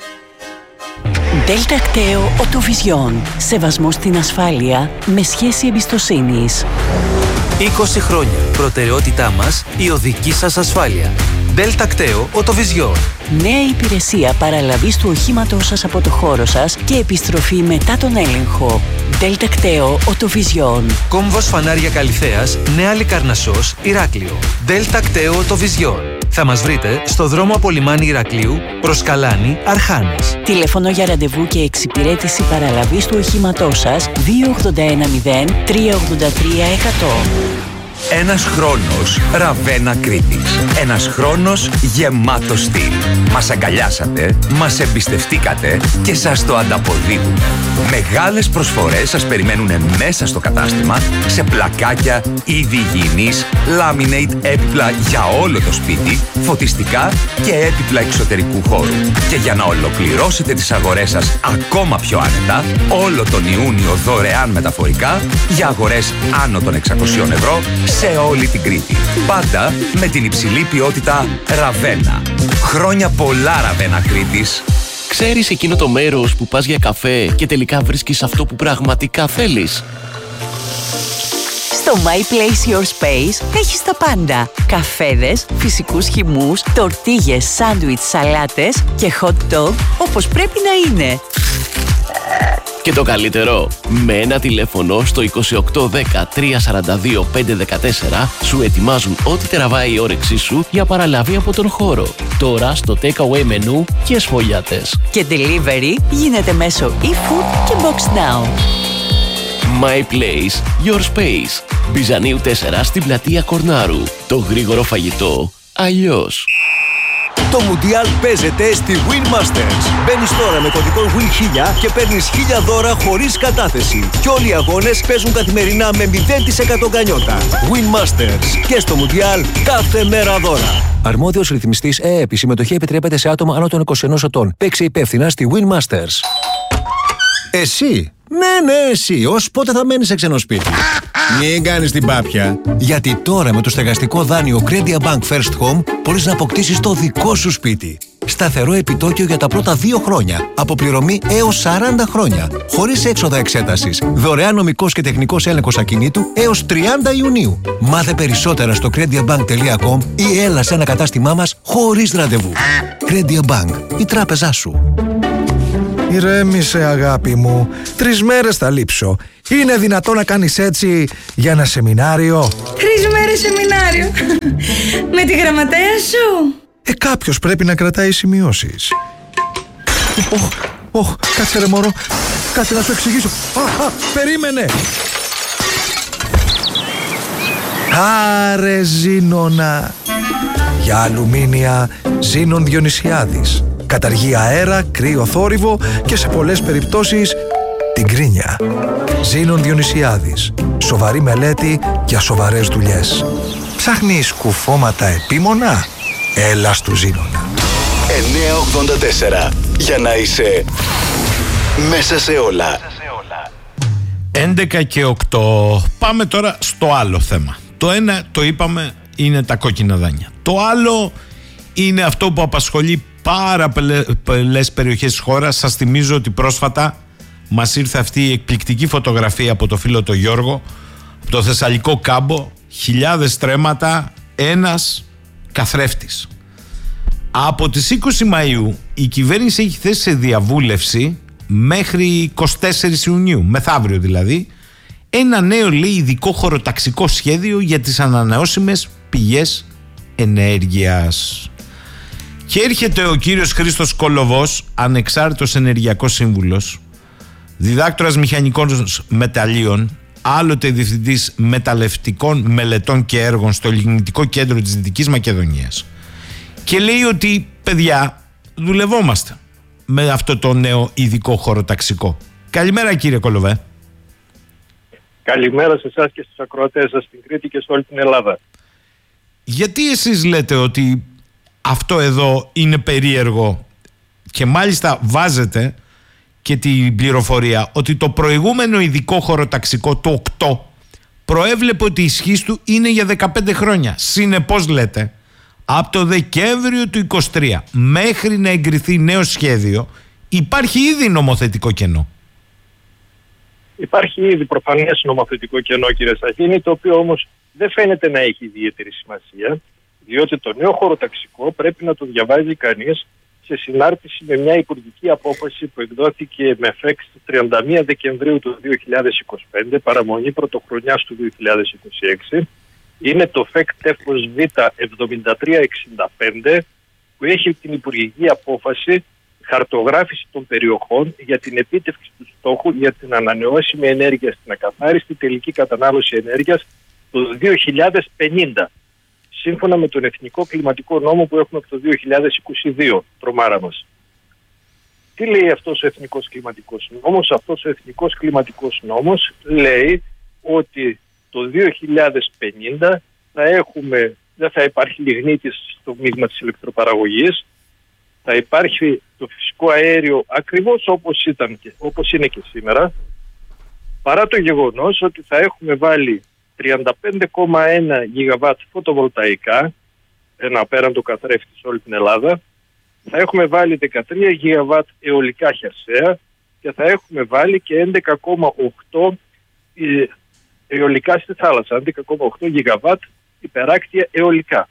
Δέλτα Κταίο Οτοβιζιόν. Σεβασμό στην ασφάλεια με σχέση εμπιστοσύνης. 20 χρόνια. Προτεραιότητά μας η οδική σας ασφάλεια. Δέλτα Κταίο Οτοβιζιόν. Νέα υπηρεσία παραλαβής του οχήματός σας από το χώρο σας και επιστροφή μετά τον έλεγχο. Δέλτα Κταίο Οτοβιζιόν. Κόμβος Φανάρια Καλυθέας, Νέα Λικαρνασσός, Ηράκλειο. Δέλτα Κταίο Οτοβιζιόν. Θα μας βρείτε στο δρόμο από Λιμάνι Ηρακλείου προς Καλάνη, Αρχάνες. Τηλέφωνο για ραντεβού και εξυπηρέτηση παραλαβής του οχήματός σας 281 0 383 100. Ένας χρόνος Ραβένα Κρήτης. Ένας χρόνος γεμάτος στυλ. Μας αγκαλιάσατε, μας εμπιστευτήκατε και σας το ανταποδίδουμε. Μεγάλες προσφορές σας περιμένουν μέσα στο κατάστημα σε πλακάκια, είδη υγιεινής, laminate έπιπλα για όλο το σπίτι, φωτιστικά και έπιπλα εξωτερικού χώρου. Και για να ολοκληρώσετε τις αγορές σας ακόμα πιο άνετα, όλο τον Ιούνιο δωρεάν μεταφορικά για αγορές άνω των 600 ευρώ σε όλη την Κρήτη. Πάντα με την υψηλή ποιότητα Ραβένα. Χρόνια πολλά Ραβένα Κρήτης. Ξέρεις εκείνο το μέρος που πας για καφέ και τελικά βρίσκεις αυτό που πραγματικά θέλεις? Στο My Place Your Space έχεις τα πάντα. Καφέδες, φυσικούς χυμούς, τορτίγες, σάντουιτς, σαλάτες και hot dog όπως πρέπει να είναι. Και το καλύτερο, με ένα τηλέφωνο στο 2810 342 514 σου ετοιμάζουν ό,τι τραβάει η όρεξή σου για παραλαβή από τον χώρο. Τώρα στο takeaway μενού και σφολιάτες. Και delivery γίνεται μέσω eFood και Box Now. My Place, Your Space. Μπιζανίου 4 στην πλατεία Κορνάρου. Το γρήγορο φαγητό αλλιώς. Το Μουντιάλ παίζεται στη Win Masters. Μπαίνεις τώρα με κωδικό WIN1000 και παίρνεις 1000 δώρα χωρίς κατάθεση. Και όλοι οι αγώνες παίζουν καθημερινά με 0% γκανιότα. Win Masters. Και στο Μουντιάλ κάθε μέρα δώρα. Αρμόδιος ρυθμιστής ΕΕΠ. Η συμμετοχή επιτρέπεται σε άτομα άνω των 21 ετών. Παίξε υπεύθυνα στη Win Masters. Εσύ. Ναι, εσύ. Ως πότε θα μένεις σε ξένο σπίτι? Μην κάνεις την πάπια. Γιατί τώρα με το στεγαστικό δάνειο Credit Bank First Home μπορείς να αποκτήσεις το δικό σου σπίτι. Σταθερό επιτόκιο για τα πρώτα 2 χρόνια. Αποπληρωμή έως 40 χρόνια. Χωρίς έξοδα εξέτασης. Δωρεάν νομικός και τεχνικός έλεγχος ακινήτου έως 30 Ιουνίου. Μάθε περισσότερα στο crediabank.com ή έλα σε ένα κατάστημά μας χωρίς ραντεβού. Credia Bank. Η τράπεζά σου. Ηρέμησε, αγάπη μου. 3 μέρες θα λείψω. Είναι δυνατόν να κάνεις έτσι για ένα σεμινάριο? 3 μέρες σεμινάριο. Με τη γραμματέα σου. Κάποιος πρέπει να κρατάει σημειώσεις. Κάτσε ρε μωρό. Κάτσε να σου εξηγήσω. Περίμενε. Άρε Ζήνονα. Για αλουμίνια Ζήνων Διονυσιάδης. Καταργεί αέρα, κρύο θόρυβο και σε πολλές περιπτώσεις την κρίνια. Ζήνων Διονυσιάδης. Σοβαρή μελέτη για σοβαρές δουλειές. Ψάχνεις κουφώματα επίμονα? Έλα στου Ζήνονα. 984. Για να είσαι μέσα σε όλα. 11 και 8. Πάμε τώρα στο άλλο θέμα. Το ένα, το είπαμε, είναι τα κόκκινα δάνεια. Το άλλο είναι αυτό που απασχολεί πάρα πολλές περιοχές της χώρας. Σας θυμίζω ότι πρόσφατα μας ήρθε αυτή η εκπληκτική φωτογραφία από το φίλο το Γιώργο, από το Θεσσαλικό κάμπο, χιλιάδες στρέμματα, ένας καθρέφτης. Από τις 20 Μαΐου η κυβέρνηση έχει θέσει σε διαβούλευση μέχρι 24 Ιουνίου, μεθαύριο δηλαδή, ένα νέο, λέει, ειδικό χωροταξικό σχέδιο για τις ανανεώσιμες πηγές ενέργειας. Και έρχεται ο κύριος Χρήστος Κολοβός, ανεξάρτητος ενεργειακός σύμβουλος, διδάκτορας μηχανικών μεταλλίων, άλλοτε διευθυντής μεταλλευτικών μελετών και έργων στο Λιγνητικό Κέντρο της Δυτικής Μακεδονίας, και λέει ότι, παιδιά, δουλευόμαστε με αυτό το νέο ειδικό χωροταξικό. Καλημέρα, κύριε Κολοβέ. Καλημέρα σε εσάς και στους ακροατές σας στην Κρήτη και σε όλη την Ελλάδα. Γιατί εσείς λέτε ότι αυτό εδώ είναι περίεργο και μάλιστα βάζετε και την πληροφορία ότι το προηγούμενο ειδικό χωροταξικό, το 8, προέβλεπε ότι η ισχύς του είναι για 15 χρόνια. Συνεπώς λέτε, από το Δεκέμβριο του 23 μέχρι να εγκριθεί νέο σχέδιο υπάρχει ήδη νομοθετικό κενό. Υπάρχει ήδη προφανές νομοθετικό κενό, κύριε Σαχίνη, το οποίο όμως δεν φαίνεται να έχει ιδιαίτερη σημασία, διότι το νέο χωροταξικό πρέπει να το διαβάζει κανείς σε συνάρτηση με μια υπουργική απόφαση που εκδόθηκε με εφέξη στις 31 Δεκεμβρίου του 2025, παραμονή πρωτοχρονιάς του 2026. Είναι το ΦΕΚ τεύχος Β 7365, που έχει την υπουργική απόφαση χαρτογράφηση των περιοχών για την επίτευξη του στόχου για την ανανεώσιμη ενέργεια στην ακαθάριστη τελική κατανάλωση ενέργειας το 2050, σύμφωνα με τον Εθνικό Κλιματικό Νόμο που έχουμε από το 2022, τρομάρα μας. Τι λέει αυτός ο Εθνικός Κλιματικός Νόμος? Αυτός ο Εθνικός Κλιματικός Νόμος λέει ότι το 2050 δεν θα υπάρχει λιγνίτης στο μείγμα της ηλεκτροπαραγωγής, θα υπάρχει το φυσικό αέριο ακριβώς όπως είναι και σήμερα, παρά το γεγονός ότι θα έχουμε βάλει 35,1 γιγαβάτ φωτοβολταϊκά, ένα απέραντο καθρέφτη σε όλη την Ελλάδα, θα έχουμε βάλει 13 γιγαβάτ αιωλικά χερσαία και θα έχουμε βάλει και 11,8 αιωλικά στη θάλασσα, 11,8 γιγαβάτ υπεράκτια αιωλικά.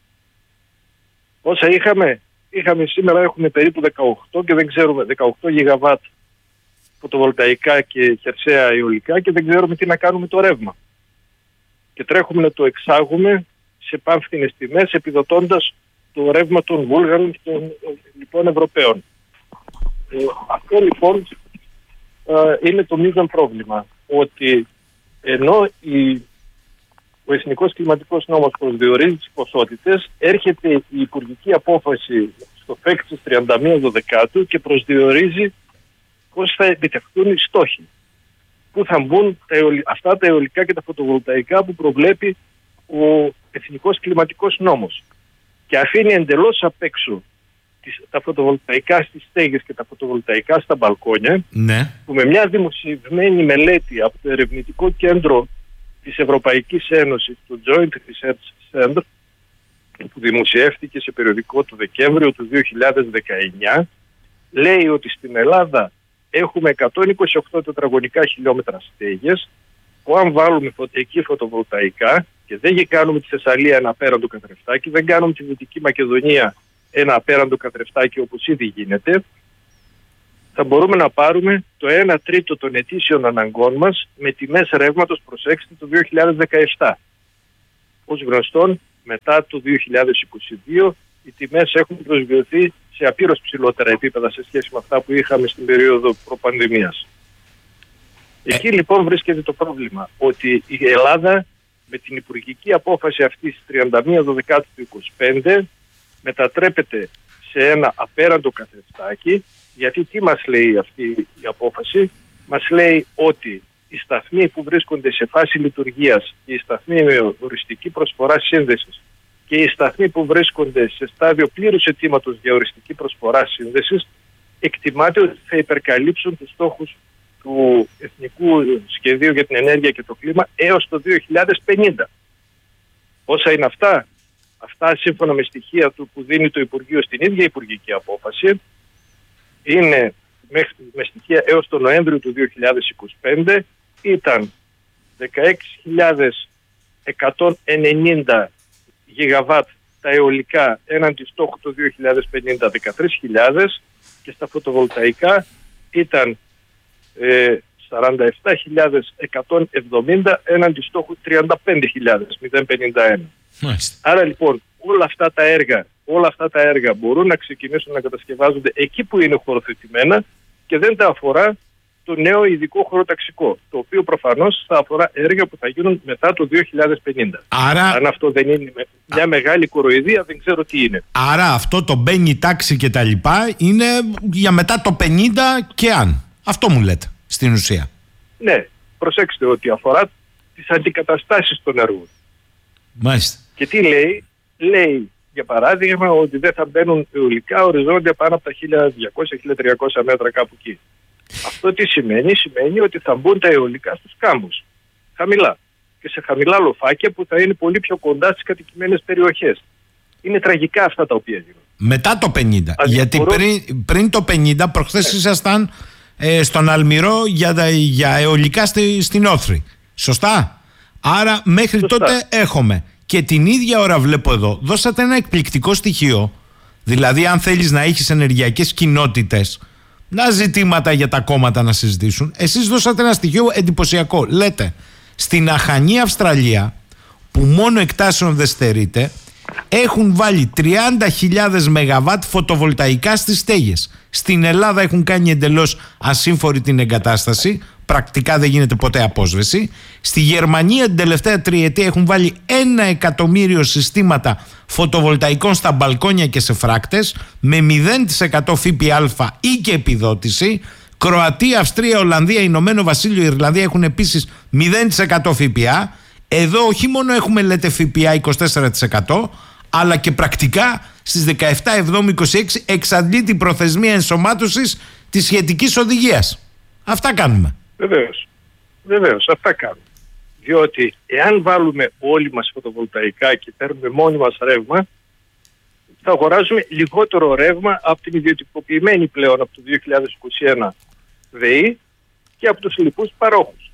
Όσα είχαμε σήμερα, έχουμε περίπου 18 και δεν ξέρουμε, 18 γιγαβάτ φωτοβολταϊκά και χερσαία αιωλικά και δεν ξέρουμε τι να κάνουμε το ρεύμα. Και τρέχουμε να το εξάγουμε σε πανφθηνές τιμές, επιδοτώντας το ρεύμα των Βούλγαρων και των λοιπόν Ευρωπαίων. Αυτό λοιπόν είναι το μείζον πρόβλημα, ότι ενώ ο Εθνικός Κλιματικός Νόμος προσδιορίζει τις ποσότητες, έρχεται η υπουργική απόφαση στο ΦΕΚ της 31 Δεκάτου και προσδιορίζει πώς θα επιτευχθούν οι στόχοι. Πού θα μπουν αυτά τα αιωλικά και τα φωτοβολταϊκά που προβλέπει ο Εθνικός Κλιματικός Νόμος. Και αφήνει εντελώς απ' έξω τα φωτοβολταϊκά στις στέγες και τα φωτοβολταϊκά στα μπαλκόνια, ναι, που με μια δημοσιευμένη μελέτη από το Ερευνητικό Κέντρο της Ευρωπαϊκής Ένωσης, το Joint Research Center, που που δημοσιεύτηκε σε περιοδικό το Δεκέμβριο του 2019, λέει ότι στην Ελλάδα έχουμε 128 τετραγωνικά χιλιόμετρα στέγες, που αν βάλουμε εκεί φωτοβολταϊκά και δεν κάνουμε τη Θεσσαλία ένα απέραντο καθρεφτάκι, δεν κάνουμε τη Δυτική Μακεδονία ένα απέραντο καθρεφτάκι όπως ήδη γίνεται, θα μπορούμε να πάρουμε το 1 τρίτο των ετήσιων αναγκών μας με τιμές ρεύματος, προσέξτε, το 2017. Ως γνωστόν, μετά το 2022 οι τιμές έχουν προσγειωθεί σε απείρως ψηλότερα επίπεδα σε σχέση με αυτά που είχαμε στην περίοδο προπανδημίας. Εκεί λοιπόν βρίσκεται το πρόβλημα, ότι η Ελλάδα με την υπουργική απόφαση αυτή στις 31 Δεκάτου του 2025 μετατρέπεται σε ένα απέραντο καθρεφτάκι, γιατί τι μας λέει αυτή η απόφαση? Μας λέει ότι οι σταθμοί που βρίσκονται σε φάση λειτουργίας και οι σταθμοί με οριστική προσφορά σύνδεσης και οι σταθμοί που βρίσκονται σε στάδιο πλήρους αιτήματος για οριστική προσφορά σύνδεσης, εκτιμάται ότι θα υπερκαλύψουν τους στόχους του Εθνικού Σχεδίου για την Ενέργεια και το Κλίμα έως το 2050. Όσα είναι αυτά? Αυτά σύμφωνα με στοιχεία του που δίνει το Υπουργείο στην ίδια υπουργική απόφαση είναι με στοιχεία έως τον Νοέμβριο του 2025 ήταν 16.190 γιγαβάτ τα αιωλικά έναντι στόχου το 2050 13.000 και στα φωτοβολταϊκά ήταν 47.170 έναντι στόχου 35.051. Άρα λοιπόν όλα αυτά τα έργα μπορούν να ξεκινήσουν να κατασκευάζονται εκεί που είναι χωροθετημένα και δεν τα αφορά το νέο ειδικό χωροταξικό, το οποίο προφανώς θα αφορά έργα που θα γίνουν μετά το 2050. Άρα, αν αυτό δεν είναι μια μεγάλη κοροϊδία, δεν ξέρω τι είναι. Άρα αυτό το μπαίνει τάξη και τα λοιπά είναι για μετά το 50 και αν. Αυτό μου λέτε στην ουσία. Ναι, προσέξτε ότι αφορά τις αντικαταστάσεις των έργων. Μάλιστα. Και τι λέει? Λέει για παράδειγμα ότι δεν θα μπαίνουν αιωλικά οριζόντια πάνω από τα 1.200-1.300 μέτρα κάπου εκεί. Αυτό τι σημαίνει? Σημαίνει ότι θα μπουν τα αιωλικά στους κάμπους, χαμηλά και σε χαμηλά λοφάκια που θα είναι πολύ πιο κοντά στις κατοικημένες περιοχές. Είναι τραγικά αυτά τα οποία γίνονται. Μετά το 50, γιατί πριν το 50 προχθές ήσασταν στον Αλμυρό για αιωλικά στην Όθρη. Σωστά? Άρα μέχρι τότε έχουμε. Και την ίδια ώρα βλέπω εδώ, δώσατε ένα εκπληκτικό στοιχείο. Δηλαδή αν θέλεις να έχεις ενεργειακές κοινότητες, να ζητήματα για τα κόμματα να συζητήσουν, εσείς δώσατε ένα στοιχείο εντυπωσιακό. Λέτε, στην αχανή Αυστραλία, που μόνο εκτάσεων δεν στερείται, έχουν βάλει 30.000 ΜΒ φωτοβολταϊκά στις στέγες. Στην Ελλάδα έχουν κάνει εντελώς ασύμφορη την εγκατάσταση, πρακτικά δεν γίνεται ποτέ απόσβεση. Στη Γερμανία την τελευταία τριετία έχουν βάλει 1 εκατομμύριο συστήματα φωτοβολταϊκών στα μπαλκόνια και σε φράκτες με 0% ΦΠΑ ή και επιδότηση. Κροατία, Αυστρία, Ολλανδία, Ηνωμένο Βασίλειο, Ιρλανδία έχουν επίσης 0% ΦΠΑ. Εδώ όχι μόνο έχουμε, λέτε, ΦΠΑ 24%, αλλά και πρακτικά στις 17/7/26 εξαντλεί την προθεσμία ενσωμάτωσης της σχετικής οδηγίας. Αυτά κάνουμε. Βεβαίως, αυτά κάνουμε. Διότι εάν βάλουμε όλοι μας φωτοβολταϊκά και παίρνουμε μόνοι μας ρεύμα, θα αγοράζουμε λιγότερο ρεύμα από την ιδιωτικοποιημένη πλέον από το 2021 ΔΕΗ και από τους λοιπούς παρόχους.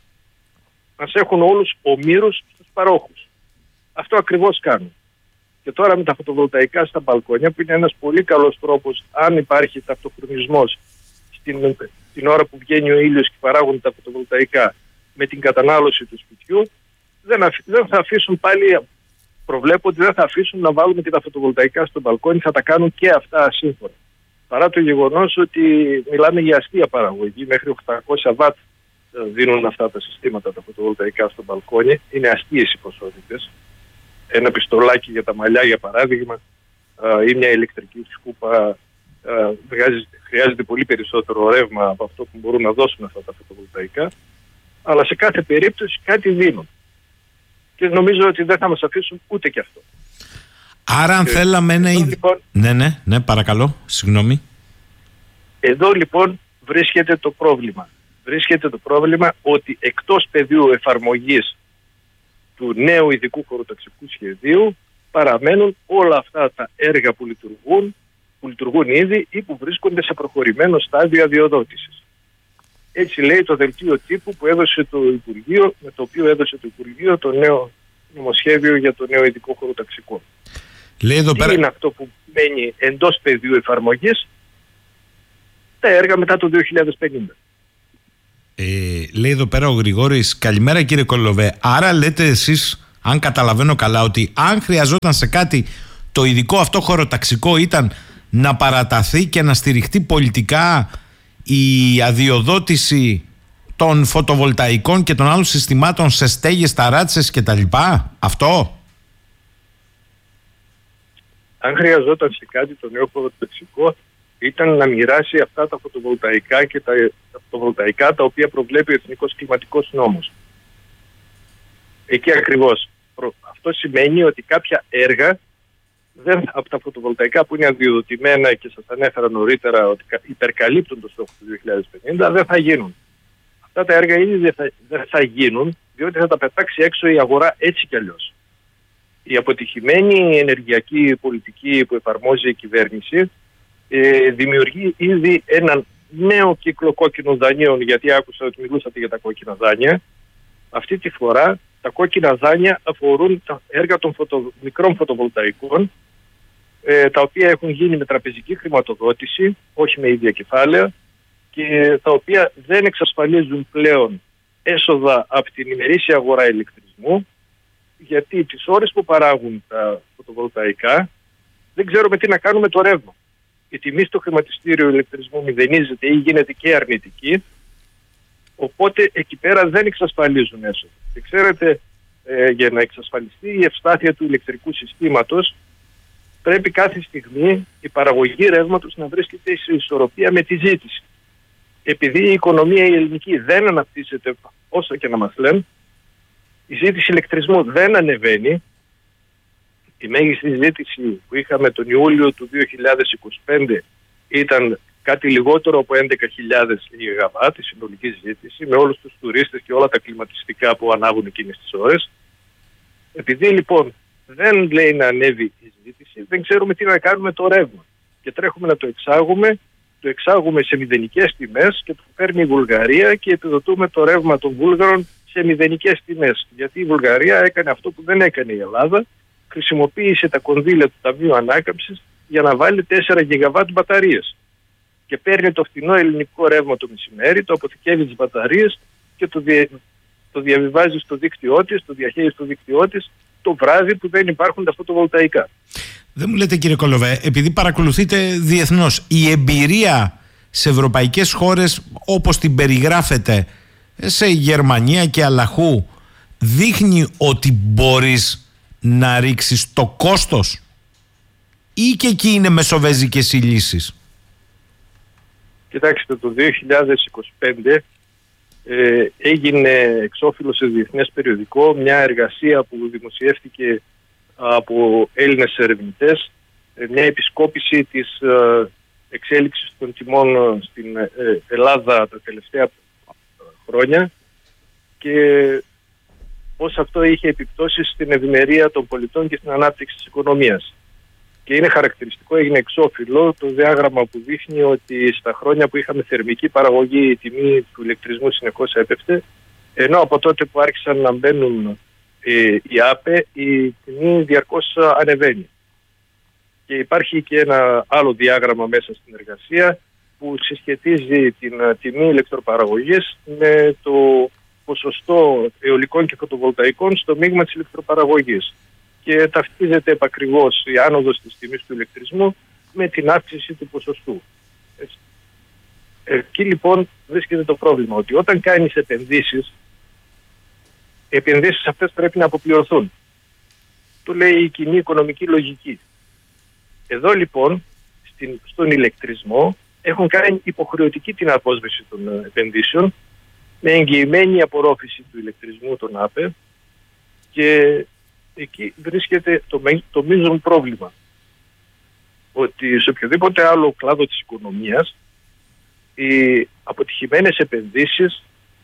Μας έχουν όλους ομήρους στους παρόχους. Αυτό ακριβώς κάνουν. Και τώρα με τα φωτοβολταϊκά στα μπαλκόνια, που είναι ένας πολύ καλός τρόπος, αν υπάρχει ταυτοχρονισμός την ώρα που βγαίνει ο ήλιος και παράγουν τα φωτοβολταϊκά με την κατανάλωση του σπιτιού, δεν θα αφήσουν πάλι, προβλέπω ότι δεν θα αφήσουν να βάλουμε και τα φωτοβολταϊκά στο μπαλκόνι, θα τα κάνουν και αυτά ασύμφωνα. Παρά το γεγονός ότι μιλάμε για αστεία παραγωγή, μέχρι 800 βατ δίνουν αυτά τα συστήματα τα φωτοβολταϊκά στο μπαλκόνι, είναι αστείες οι ποσότητες. Ένα πιστολάκι για τα μαλλιά, για παράδειγμα, ή μια ηλεκτρική σκούπα χρειάζεται πολύ περισσότερο ρεύμα από αυτό που μπορούν να δώσουν αυτά τα φωτοβολταϊκά, αλλά σε κάθε περίπτωση κάτι δίνουν. Και νομίζω ότι δεν θα μας αφήσουν ούτε και αυτό. Άρα αν θέλαμε ένα... Λοιπόν, ναι, παρακαλώ, συγγνώμη. Εδώ λοιπόν βρίσκεται το πρόβλημα. Βρίσκεται το πρόβλημα ότι εκτός πεδίου εφαρμογής του νέου ειδικού χωροταξικού σχεδίου παραμένουν όλα αυτά τα έργα που λειτουργούν ήδη ή που βρίσκονται σε προχωρημένο στάδιο αδειοδότησης. Έτσι λέει το δελτίο τύπου που έδωσε το Υπουργείο, με το οποίο έδωσε το Υπουργείο το νέο νομοσχέδιο για το νέο ειδικό χωροταξικό. Λέει εδώ πέρα... είναι αυτό που μένει εντός πεδίου εφαρμογής, τα έργα μετά το 2050. Λέει εδώ πέρα ο Γρηγόρης, καλημέρα κύριε Κολοβέ. Άρα λέτε εσείς, αν καταλαβαίνω καλά, ότι αν χρειαζόταν σε κάτι το ειδικό αυτό χωροταξικό ήταν να παραταθεί και να στηριχτεί πολιτικά η αδειοδότηση των φωτοβολταϊκών και των άλλων συστημάτων σε στέγες, ταράτσες και τα λοιπά. Αυτό. Αν χρειαζόταν σε κάτι το νέο χωροταξικό ήταν να μοιράσει αυτά τα φωτοβολταϊκά και τα φωτοβολταϊκά τα οποία προβλέπει ο Εθνικός Κλιματικός Νόμος. Εκεί ακριβώς. Αυτό σημαίνει ότι κάποια έργα από τα φωτοβολταϊκά που είναι αδειοδοτημένα και σας ανέφερα νωρίτερα ότι υπερκαλύπτουν το στόχο του 2050 δεν θα γίνουν. Αυτά τα έργα ήδη δεν θα γίνουν διότι θα τα πετάξει έξω η αγορά έτσι κι αλλιώς. Η αποτυχημένη ενεργειακή πολιτική που εφαρμόζει η κυβέρνηση δημιουργεί ήδη έναν νέο κύκλο κόκκινων δανείων, γιατί άκουσα ότι μιλούσατε για τα κόκκινα δάνεια. Αυτή τη φορά τα κόκκινα δάνεια αφορούν τα έργα των μικρών φωτοβολταϊκών, τα οποία έχουν γίνει με τραπεζική χρηματοδότηση, όχι με ίδια κεφάλαια, και τα οποία δεν εξασφαλίζουν πλέον έσοδα από την ημερήσια αγορά ηλεκτρισμού, γιατί τις ώρες που παράγουν τα φωτοβολταϊκά δεν ξέρουμε τι να κάνουμε το ρεύμα. Η τιμή στο χρηματιστήριο ηλεκτρισμού μηδενίζεται ή γίνεται και αρνητική, οπότε εκεί πέρα δεν εξασφαλίζουν έσοδα. Και ξέρετε, για να εξασφαλιστεί η ευστάθεια του ηλεκτρικού συστήματος, πρέπει κάθε στιγμή η παραγωγή ρεύματος να βρίσκεται σε ισορροπία με τη ζήτηση. Επειδή η οικονομία η ελληνική δεν αναπτύσσεται όσο και να μας λένε, η ζήτηση ηλεκτρισμού δεν ανεβαίνει. Η μέγιστη ζήτηση που είχαμε τον Ιούλιο του 2025 ήταν κάτι λιγότερο από 11.000 γιγαβάτ, η συνολική ζήτηση, με όλους τους τουρίστες και όλα τα κλιματιστικά που ανάβουν εκείνες τις ώρες. Επειδή λοιπόν δεν λέει να ανέβει η ζήτηση, δεν ξέρουμε τι να κάνουμε το ρεύμα. Και τρέχουμε να το εξάγουμε σε μηδενικές τιμές και το παίρνει η Βουλγαρία και επιδοτούμε το ρεύμα των Βούλγαρων σε μηδενικές τιμές. Γιατί η Βουλγαρία έκανε αυτό που δεν έκανε η Ελλάδα, χρησιμοποίησε τα κονδύλια του Ταμείου Ανάκαμψης για να βάλει 4 γιγαβάτ μπαταρίες. Και παίρνει το φθηνό ελληνικό ρεύμα το μεσημέρι, το αποθηκεύει τις μπαταρίες και το διαβιβάζει στο δίκτυό της, το διαχέει στο δίκτυό της το βράδυ που δεν υπάρχουν τα φωτοβολταϊκά. Δεν μου λέτε κύριε Κολοβέ, επειδή παρακολουθείτε διεθνώς, η εμπειρία σε ευρωπαϊκές χώρες όπως την περιγράφετε, σε Γερμανία και αλλαχού, δείχνει ότι μπορείς να ρίξεις το κόστος ή και εκεί είναι μεσοβέζικες οι λύσεις? Κοιτάξτε, το 2025 έγινε εξώφυλλο σε διεθνές περιοδικό μια εργασία που δημοσιεύτηκε από Έλληνες ερευνητές, μια επισκόπηση της εξέλιξης των τιμών στην Ελλάδα τα τελευταία χρόνια και πώς αυτό είχε επιπτώσεις στην ευημερία των πολιτών και στην ανάπτυξη της οικονομίας. Και είναι χαρακτηριστικό, έγινε εξώφυλλο το διάγραμμα που δείχνει ότι στα χρόνια που είχαμε θερμική παραγωγή η τιμή του ηλεκτρισμού συνεχώς έπεφτε, ενώ από τότε που άρχισαν να μπαίνουν οι ΑΠΕ η τιμή διαρκώς ανεβαίνει. Και υπάρχει και ένα άλλο διάγραμμα μέσα στην εργασία που συσχετίζει την τιμή ηλεκτροπαραγωγής με το ποσοστό αιωλικών και φωτοβολταϊκών στο μείγμα της ηλεκτροπαραγωγής. Και ταυτίζεται επακριβώς η άνοδος της τιμής του ηλεκτρισμού με την αύξηση του ποσοστού. Έτσι. Εκεί λοιπόν βρίσκεται το πρόβλημα, ότι όταν κάνεις επενδύσεις, οι επενδύσεις αυτές πρέπει να αποπληρωθούν. Το λέει η κοινή οικονομική λογική. Εδώ λοιπόν στον ηλεκτρισμό έχουν κάνει υποχρεωτική την απόσβεση των επενδύσεων με εγγυημένη απορρόφηση του ηλεκτρισμού των ΑΠΕ και εκεί βρίσκεται το μείζον πρόβλημα. Ότι σε οποιοδήποτε άλλο κλάδο της οικονομίας οι αποτυχημένες επενδύσεις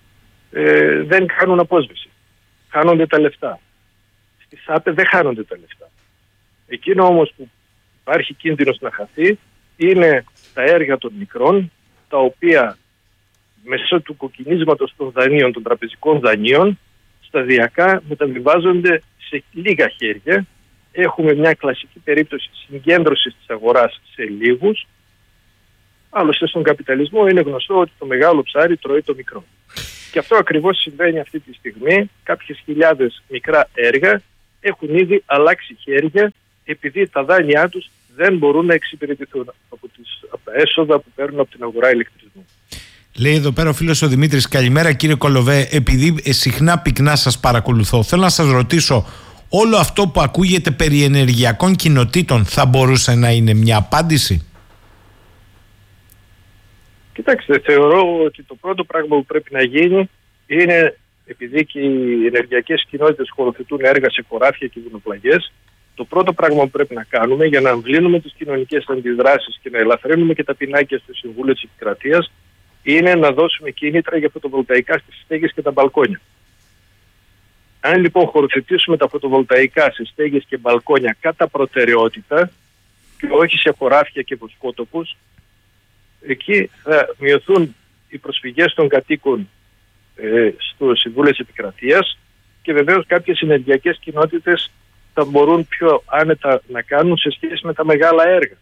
δεν κάνουν απόσβεση. Χάνονται τα λεφτά. Στις ΑΠΕ δεν χάνονται τα λεφτά. Εκείνο όμως που υπάρχει κίνδυνος να χαθεί είναι τα έργα των μικρών, τα οποία μέσω του κοκκινίσματος των δανείων, των τραπεζικών δανείων, σταδιακά μεταβιβάζονται σε λίγα χέρια. Έχουμε μια κλασική περίπτωση συγκέντρωσης της αγοράς σε λίγους. Άλλωστε στον καπιταλισμό είναι γνωστό ότι το μεγάλο ψάρι τρώει το μικρό. Και αυτό ακριβώς συμβαίνει αυτή τη στιγμή. Κάποιες χιλιάδες μικρά έργα έχουν ήδη αλλάξει χέρια, επειδή τα δάνειά τους δεν μπορούν να εξυπηρετηθούν από τα έσοδα που παίρνουν από την αγορά ηλεκτρισμού. Λέει εδώ πέρα ο φίλος ο Δημήτρης, καλημέρα κύριε Κολοβέ, επειδή συχνά πυκνά σας παρακολουθώ, θέλω να σας ρωτήσω, όλο αυτό που ακούγεται περί ενεργειακών κοινοτήτων θα μπορούσε να είναι μια απάντηση? Κοιτάξτε, θεωρώ ότι το πρώτο πράγμα που πρέπει να γίνει είναι, επειδή και οι ενεργειακές κοινότητες χωροθετούν έργα σε χωράφια και βουνοπλαγιές, το πρώτο πράγμα που πρέπει να κάνουμε για να αμβλύνουμε τις κοινωνικές αντιδράσεις και να ελαφρύνουμε και τα πινάκια στο Συμβούλιο της Επικρατείας είναι να δώσουμε κίνητρα για φωτοβολταϊκά στις στέγες και τα μπαλκόνια. Αν λοιπόν χωροθετήσουμε τα φωτοβολταϊκά σε στέγες και μπαλκόνια κατά προτεραιότητα και όχι σε χωράφια και βοσκότοπους, εκεί θα μειωθούν οι προσφυγές των κατοίκων στο Συμβούλιο της Επικρατείας και βεβαίως κάποιες ενεργειακές κοινότητες θα μπορούν πιο άνετα να κάνουν σε σχέση με τα μεγάλα έργα.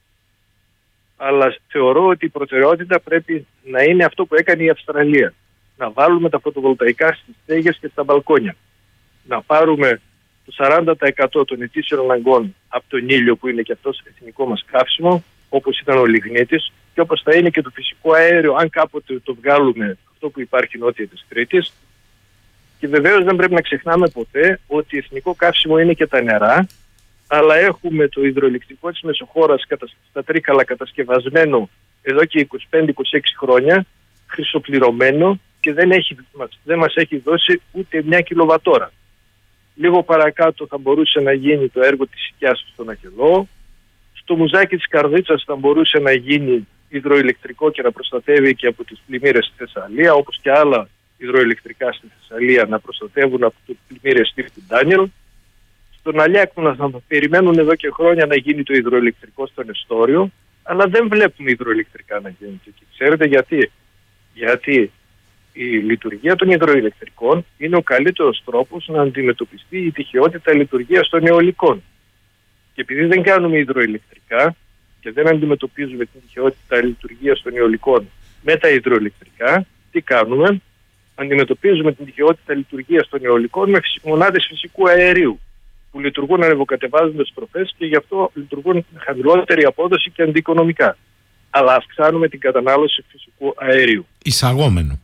Αλλά θεωρώ ότι η προτεραιότητα πρέπει να είναι αυτό που έκανε η Αυστραλία. Να βάλουμε τα φωτοβολταϊκά στις στέγες και στα μπαλκόνια. Να πάρουμε το 40% των ετήσιων αναγκών από τον ήλιο, που είναι και αυτός εθνικό μας καύσιμο, όπως ήταν ο λιγνίτης, και όπως θα είναι και το φυσικό αέριο, αν κάποτε το βγάλουμε αυτό που υπάρχει νότια της Κρήτης. Και βεβαίως δεν πρέπει να ξεχνάμε ποτέ ότι εθνικό καύσιμο είναι και τα νερά, αλλά έχουμε το υδροελεκτρικό της Μεσοχώρας στα Τρίκαλα κατασκευασμένο εδώ και 25-26 χρόνια, χρυσοπληρωμένο, και δεν μας έχει δώσει ούτε 1 κιλοβατόρα. Λίγο παρακάτω θα μπορούσε να γίνει το έργο της Σικιάς στον Αγελό. Στο Μουζάκι της Καρδίτσας θα μπορούσε να γίνει υδροηλεκτρικό και να προστατεύει και από τις πλημμύρες στη Θεσσαλία, όπως και άλλα υδροηλεκτρικά στη Θεσσαλία να προστατεύουν από τις πλημμύρες του Ντάνιελ. Στον Αλιάκνο θα περιμένουν εδώ και χρόνια να γίνει το υδροηλεκτρικό στον Εστόριο, αλλά δεν βλέπουμε υδροηλεκτρικά να γίνουν. Και ξέρετε γιατί? Γιατί η λειτουργία των υδροηλεκτρικών είναι ο καλύτερος τρόπος να αντιμετωπιστεί η τυχαιότητα λειτουργίας των αιωλικών. Και επειδή δεν κάνουμε υδροηλεκτρικά και δεν αντιμετωπίζουμε την τυχαιότητα λειτουργίας των αιωλικών με τα υδροηλεκτρικά, τι κάνουμε? Αντιμετωπίζουμε την τυχαιότητα λειτουργίας των αιωλικών με μονάδες φυσικού αερίου, που λειτουργούν ανεβοκατεβάζοντας τροφές και γι' αυτό λειτουργούν με χαμηλότερη απόδοση και αντιοικονομικά. Αλλά αυξάνουμε την κατανάλωση φυσικού αερίου. Εισαγόμενο.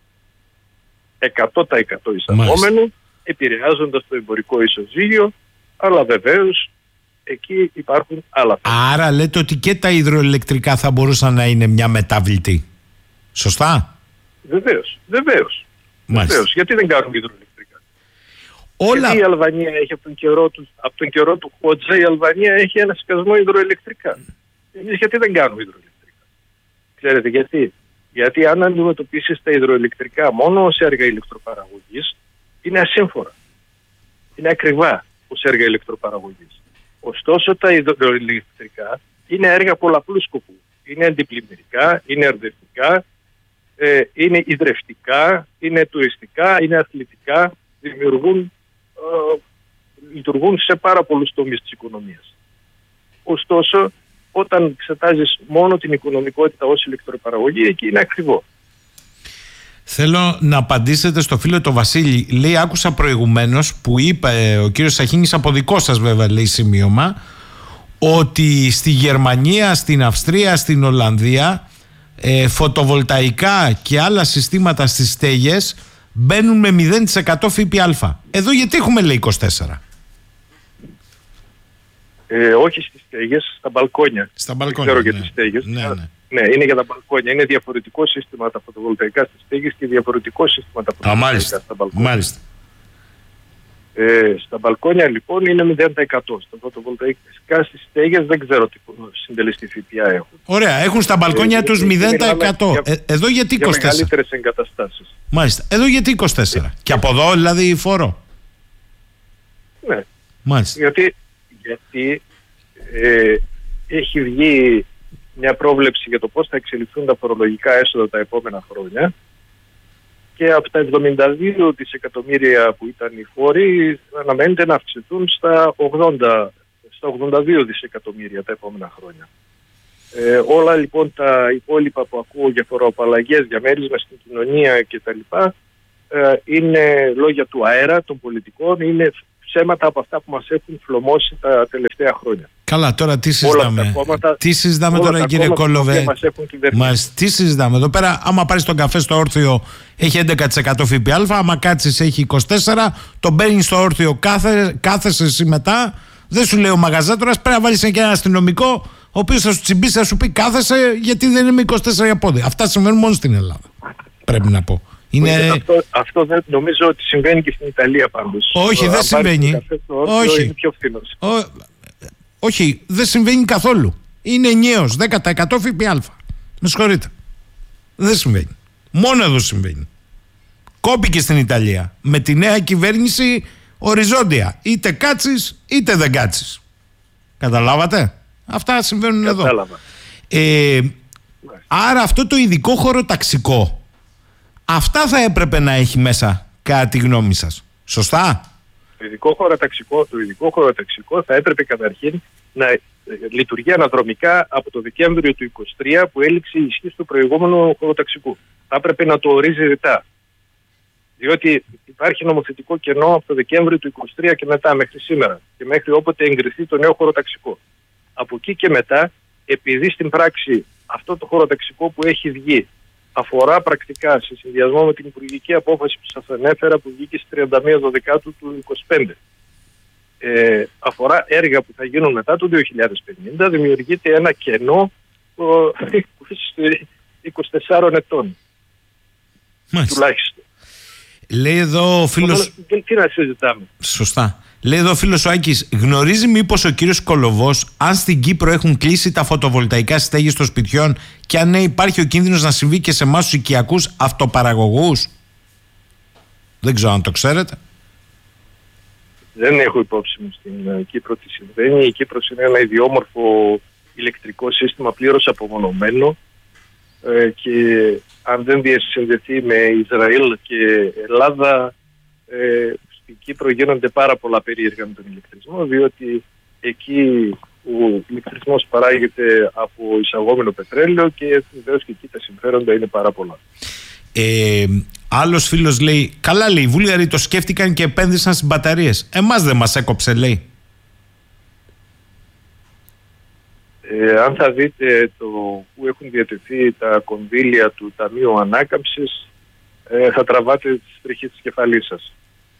100% εισαγόμενο, επηρεάζοντας το εμπορικό ισοζύγιο, αλλά βεβαίως εκεί υπάρχουν άλλα θέματα. Άρα λέτε ότι και τα υδροελεκτρικά θα μπορούσαν να είναι μια μεταβλητή. Σωστά? Βεβαίως. Γιατί δεν κάνουμε υδροελεκτρικά? Όλα... Γιατί η Αλβανία έχει από τον καιρό του Χότζα, η Αλβανία έχει ένα σκασμό υδροελεκτρικά. Εμείς γιατί δεν κάνουμε υδροελεκτρικά? Ξέρετε γιατί? Γιατί αν αντιμετωπίσεις τα υδροελεκτρικά μόνο ως έργα ηλεκτροπαραγωγής, είναι ασύμφορα. Είναι ακριβά ως έργα ηλεκτροπαραγωγής. Ωστόσο τα υδροελεκτρικά είναι έργα πολλαπλού σκοπού. Είναι αντιπλημμυρικά, είναι ερδευτικά, είναι ιδρευτικά, είναι τουριστικά, είναι αθλητικά, λειτουργούν σε πάρα πολλούς τομείς της οικονομίας. Ωστόσο, όταν εξετάζεις μόνο την οικονομικότητα ως ηλεκτροπαραγωγή, εκεί είναι ακριβό. Θέλω να απαντήσετε στο φίλο το Βασίλη. Λέει, άκουσα προηγουμένως που είπε ο κύριος Σαχίνης, από δικό σας βέβαια λέει σημείωμα, ότι στη Γερμανία, στην Αυστρία, στην Ολλανδία φωτοβολταϊκά και άλλα συστήματα στις στέγες μπαίνουν με 0% ΦΠΑ. Εδώ γιατί έχουμε λέει 24%? Όχι στις στέγες, στα μπαλκόνια. Στα μπαλκόνια, δεν ξέρω για τις στέγες. Ναι, είναι για τα μπαλκόνια. Είναι διαφορετικό σύστημα τα φωτοβολταϊκά στις στέγες και διαφορετικό σύστημα τα φωτοβολταϊκά στα μπαλκόνια. Μάλιστα. Στα μπαλκόνια λοιπόν είναι 0%. Στα φωτοβολταϊκά στις στέγες δεν ξέρω τι συντελεστή ΦΠΑ έχουν. Ωραία, έχουν στα μπαλκόνια τους 0%. Εδώ γιατί 24%? Για μεγαλύτερες εγκαταστάσεις. Μάλιστα. Εδώ γιατί 24%? Και από εδώ δηλαδή φόρο? Ναι. Μάλιστα. Γιατί Γιατί έχει βγει μια πρόβλεψη για το πώς θα εξελιχθούν τα φορολογικά έσοδα τα επόμενα χρόνια και από τα 72 δισεκατομμύρια που ήταν οι φόροι αναμένεται να αυξηθούν στα 82 δισεκατομμύρια τα επόμενα χρόνια. Όλα λοιπόν τα υπόλοιπα που ακούω για φοροαπαλλαγές, για μέρισμα στην κοινωνία κτλ. Είναι λόγια του αέρα, των πολιτικών, είναι ψέματα από αυτά που μας έχουν φλωμώσει τα τελευταία χρόνια. Καλά, τώρα τι συζητάμε. Τι συζητάμε τώρα, κύριε Κόλοβε? Τι συζητάμε εδώ πέρα? Άμα πάρεις τον καφέ στο όρθιο έχει 11% ΦΠΑ, άμα κάτσεις έχει 24%, τον παίρνεις στο όρθιο, κάθεσαι εσύ μετά. Δεν σου λέει ο μαγαζάτορας, πρέπει να βάλεις και ένα αστυνομικό, ο οποίος θα σου τσιμπήσει, θα σου πει κάθεσαι γιατί δεν είμαι 24 για πόδι. Αυτά συμβαίνουν μόνο στην Ελλάδα, πρέπει να πω. Αυτό δεν νομίζω ότι συμβαίνει και στην Ιταλία πάντως. Όχι, δεν συμβαίνει. Όχι. Είναι πιο φθηνός. Όχι, δεν συμβαίνει καθόλου. Είναι ενιαίος 10% ΦΠΑ. Με συγχωρείτε. Δεν συμβαίνει. Μόνο εδώ συμβαίνει. Κόπηκε στην Ιταλία. Με τη νέα κυβέρνηση οριζόντια. Είτε κάτσεις είτε δεν κάτσεις. Καταλάβατε? Αυτά συμβαίνουν εδώ. Άρα αυτό το ειδικό χωροταξικό, αυτά θα έπρεπε να έχει μέσα, κατά τη γνώμη σας. Σωστά? Το ειδικό χωροταξικό θα έπρεπε καταρχήν να λειτουργεί αναδρομικά από το Δεκέμβριο του 2023 που έληξε η ισχύ του προηγούμενου χωροταξικού. Θα έπρεπε να το ορίζει ρητά. Διότι υπάρχει νομοθετικό κενό από το Δεκέμβριο του 2023 και μετά μέχρι σήμερα και μέχρι όποτε εγκριθεί το νέο χωροταξικό. Από εκεί και μετά, επειδή στην πράξη αυτό το χωροταξικό που έχει βγει αφορά πρακτικά σε συνδυασμό με την υπουργική απόφαση που σας ανέφερα που βγήκε στις 31 Δεκάτου του 2025, αφορά έργα που θα γίνουν μετά το 2050, δημιουργείται ένα κενό 24 ετών. Μάλιστα. Τουλάχιστον. Λέει εδώ ο φίλος... Τι να συζητάμε. Σωστά. Λέει εδώ ο φίλος ο Άκης, γνωρίζει μήπως ο κύριος Κολοβός αν στην Κύπρο έχουν κλείσει τα φωτοβολταϊκά στέγη των σπιτιών και αν ναι, υπάρχει ο κίνδυνος να συμβεί και σε εμάς τους οικιακούς αυτοπαραγωγούς? Δεν ξέρω αν το ξέρετε. Δεν έχω υπόψη μου στην Κύπρο τι συμβαίνει. Η Κύπρος είναι ένα ιδιόμορφο ηλεκτρικό σύστημα πλήρως απομονωμένο και αν δεν διασυνδεθεί με Ισραήλ και Ελλάδα, στην Κύπρο γίνονται πάρα πολλά περίεργα με τον ηλεκτρισμό, διότι εκεί ο ηλεκτρισμός παράγεται από εισαγόμενο πετρέλαιο και βεβαίως και εκεί τα συμφέροντα είναι πάρα πολλά. Άλλος φίλος λέει, καλά λέει, οι Βούλγαροι το σκέφτηκαν και επένδυσαν στις μπαταρίες. Εμάς δεν μας έκοψε, λέει. Αν θα δείτε που έχουν διατεθεί τα κονδύλια του Ταμείου Ανάκαμψης, θα τραβάτε τις τρίχες της κεφαλής σας.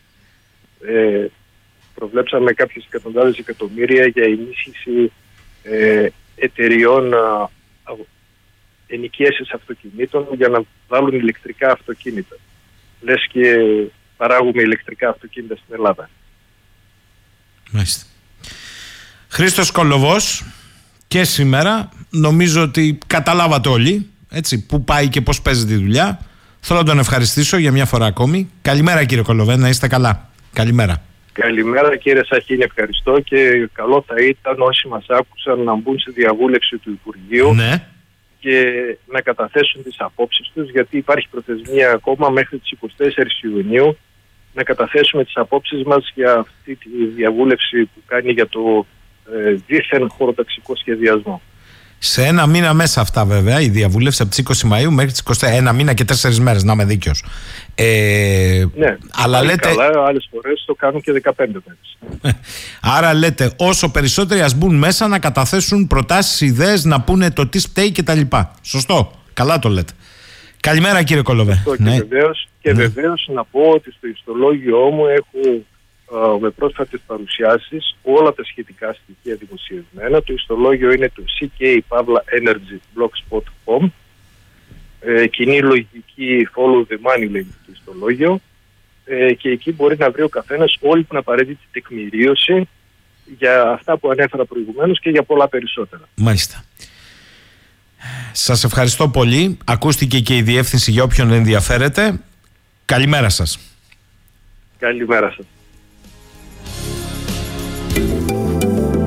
Προβλέψαμε κάποιες εκατοντάδες εκατομμύρια για ενίσχυση εταιριών ενοικίασης αυτοκινήτων για να βάλουν ηλεκτρικά αυτοκίνητα. Λες και παράγουμε ηλεκτρικά αυτοκίνητα στην Ελλάδα. Μάλιστα. Χρήστος Κολοβός, και σήμερα νομίζω ότι καταλάβατε όλοι, έτσι, που πάει και πώς παίζει τη δουλειά. Θέλω να τον ευχαριστήσω για μια φορά ακόμη. Καλημέρα κύριε Κολοβέ, να είστε καλά. Καλημέρα. Καλημέρα κύριε Σαχίνη, ευχαριστώ και καλό θα ήταν όσοι μας άκουσαν να μπουν σε διαβούλευση του Υπουργείου, ναι, και να καταθέσουν τις απόψεις τους, γιατί υπάρχει προθεσμία ακόμα μέχρι τις 24 Ιουνίου να καταθέσουμε τις απόψεις μας για αυτή τη διαβούλευση που κάνει για το δίθεν χωροταξικό σχεδιασμό. Σε ένα μήνα μέσα αυτά βέβαια η διαβούλευση από τις 20 Μαΐου μέχρι τις 24, ένα μήνα και 4 μέρες, να είμαι δίκαιος. Ναι, αλλά λέτε... καλά, άλλες φορές το κάνουν και 15 μέρες. Άρα λέτε όσο περισσότεροι ας μπουν μέσα να καταθέσουν προτάσεις, ιδέες, να πούνε το τι φταίει και τα λοιπά. Σωστό, καλά το λέτε. Καλημέρα κύριε Κολοβέ. Ναι. Και βεβαίως να πω ότι στο ιστολόγιο μου έχω με πρόσφατες παρουσιάσεις όλα τα σχετικά στοιχεία δημοσιευμένα. Το ιστολόγιο είναι το ck-energyblogspot.com. Κοινή λογική follow the money λέγεται το ιστολόγιο, και εκεί μπορεί να βρει ο καθένας όλη την απαραίτητη τεκμηρίωση για αυτά που ανέφερα προηγουμένως και για πολλά περισσότερα. Μάλιστα. Σας ευχαριστώ πολύ. Ακούστηκε και η διεύθυνση για όποιον ενδιαφέρεται. Καλημέρα σας. Καλημέρα σας.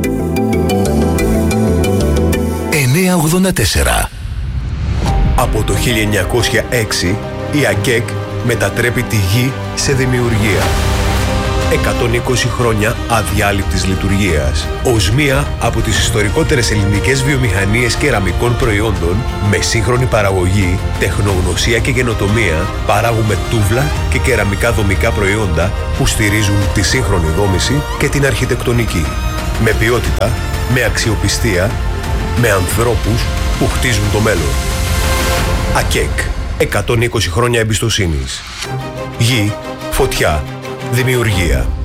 84. Από το 1906 η ΑΚΕΚ μετατρέπει τη γη σε δημιουργία. 120 χρόνια αδιάλειπτης λειτουργίας. Ως μία από τις ιστορικότερες ελληνικές βιομηχανίες κεραμικών προϊόντων, με σύγχρονη παραγωγή, τεχνογνωσία και καινοτομία, παράγουμε τούβλα και κεραμικά δομικά προϊόντα που στηρίζουν τη σύγχρονη δόμηση και την αρχιτεκτονική. Με ποιότητα, με αξιοπιστία, με ανθρώπους που χτίζουν το μέλλον. ΑΚΕΚ. 120 χρόνια εμπιστοσύνης. Γη, φωτιά, δημιουργία.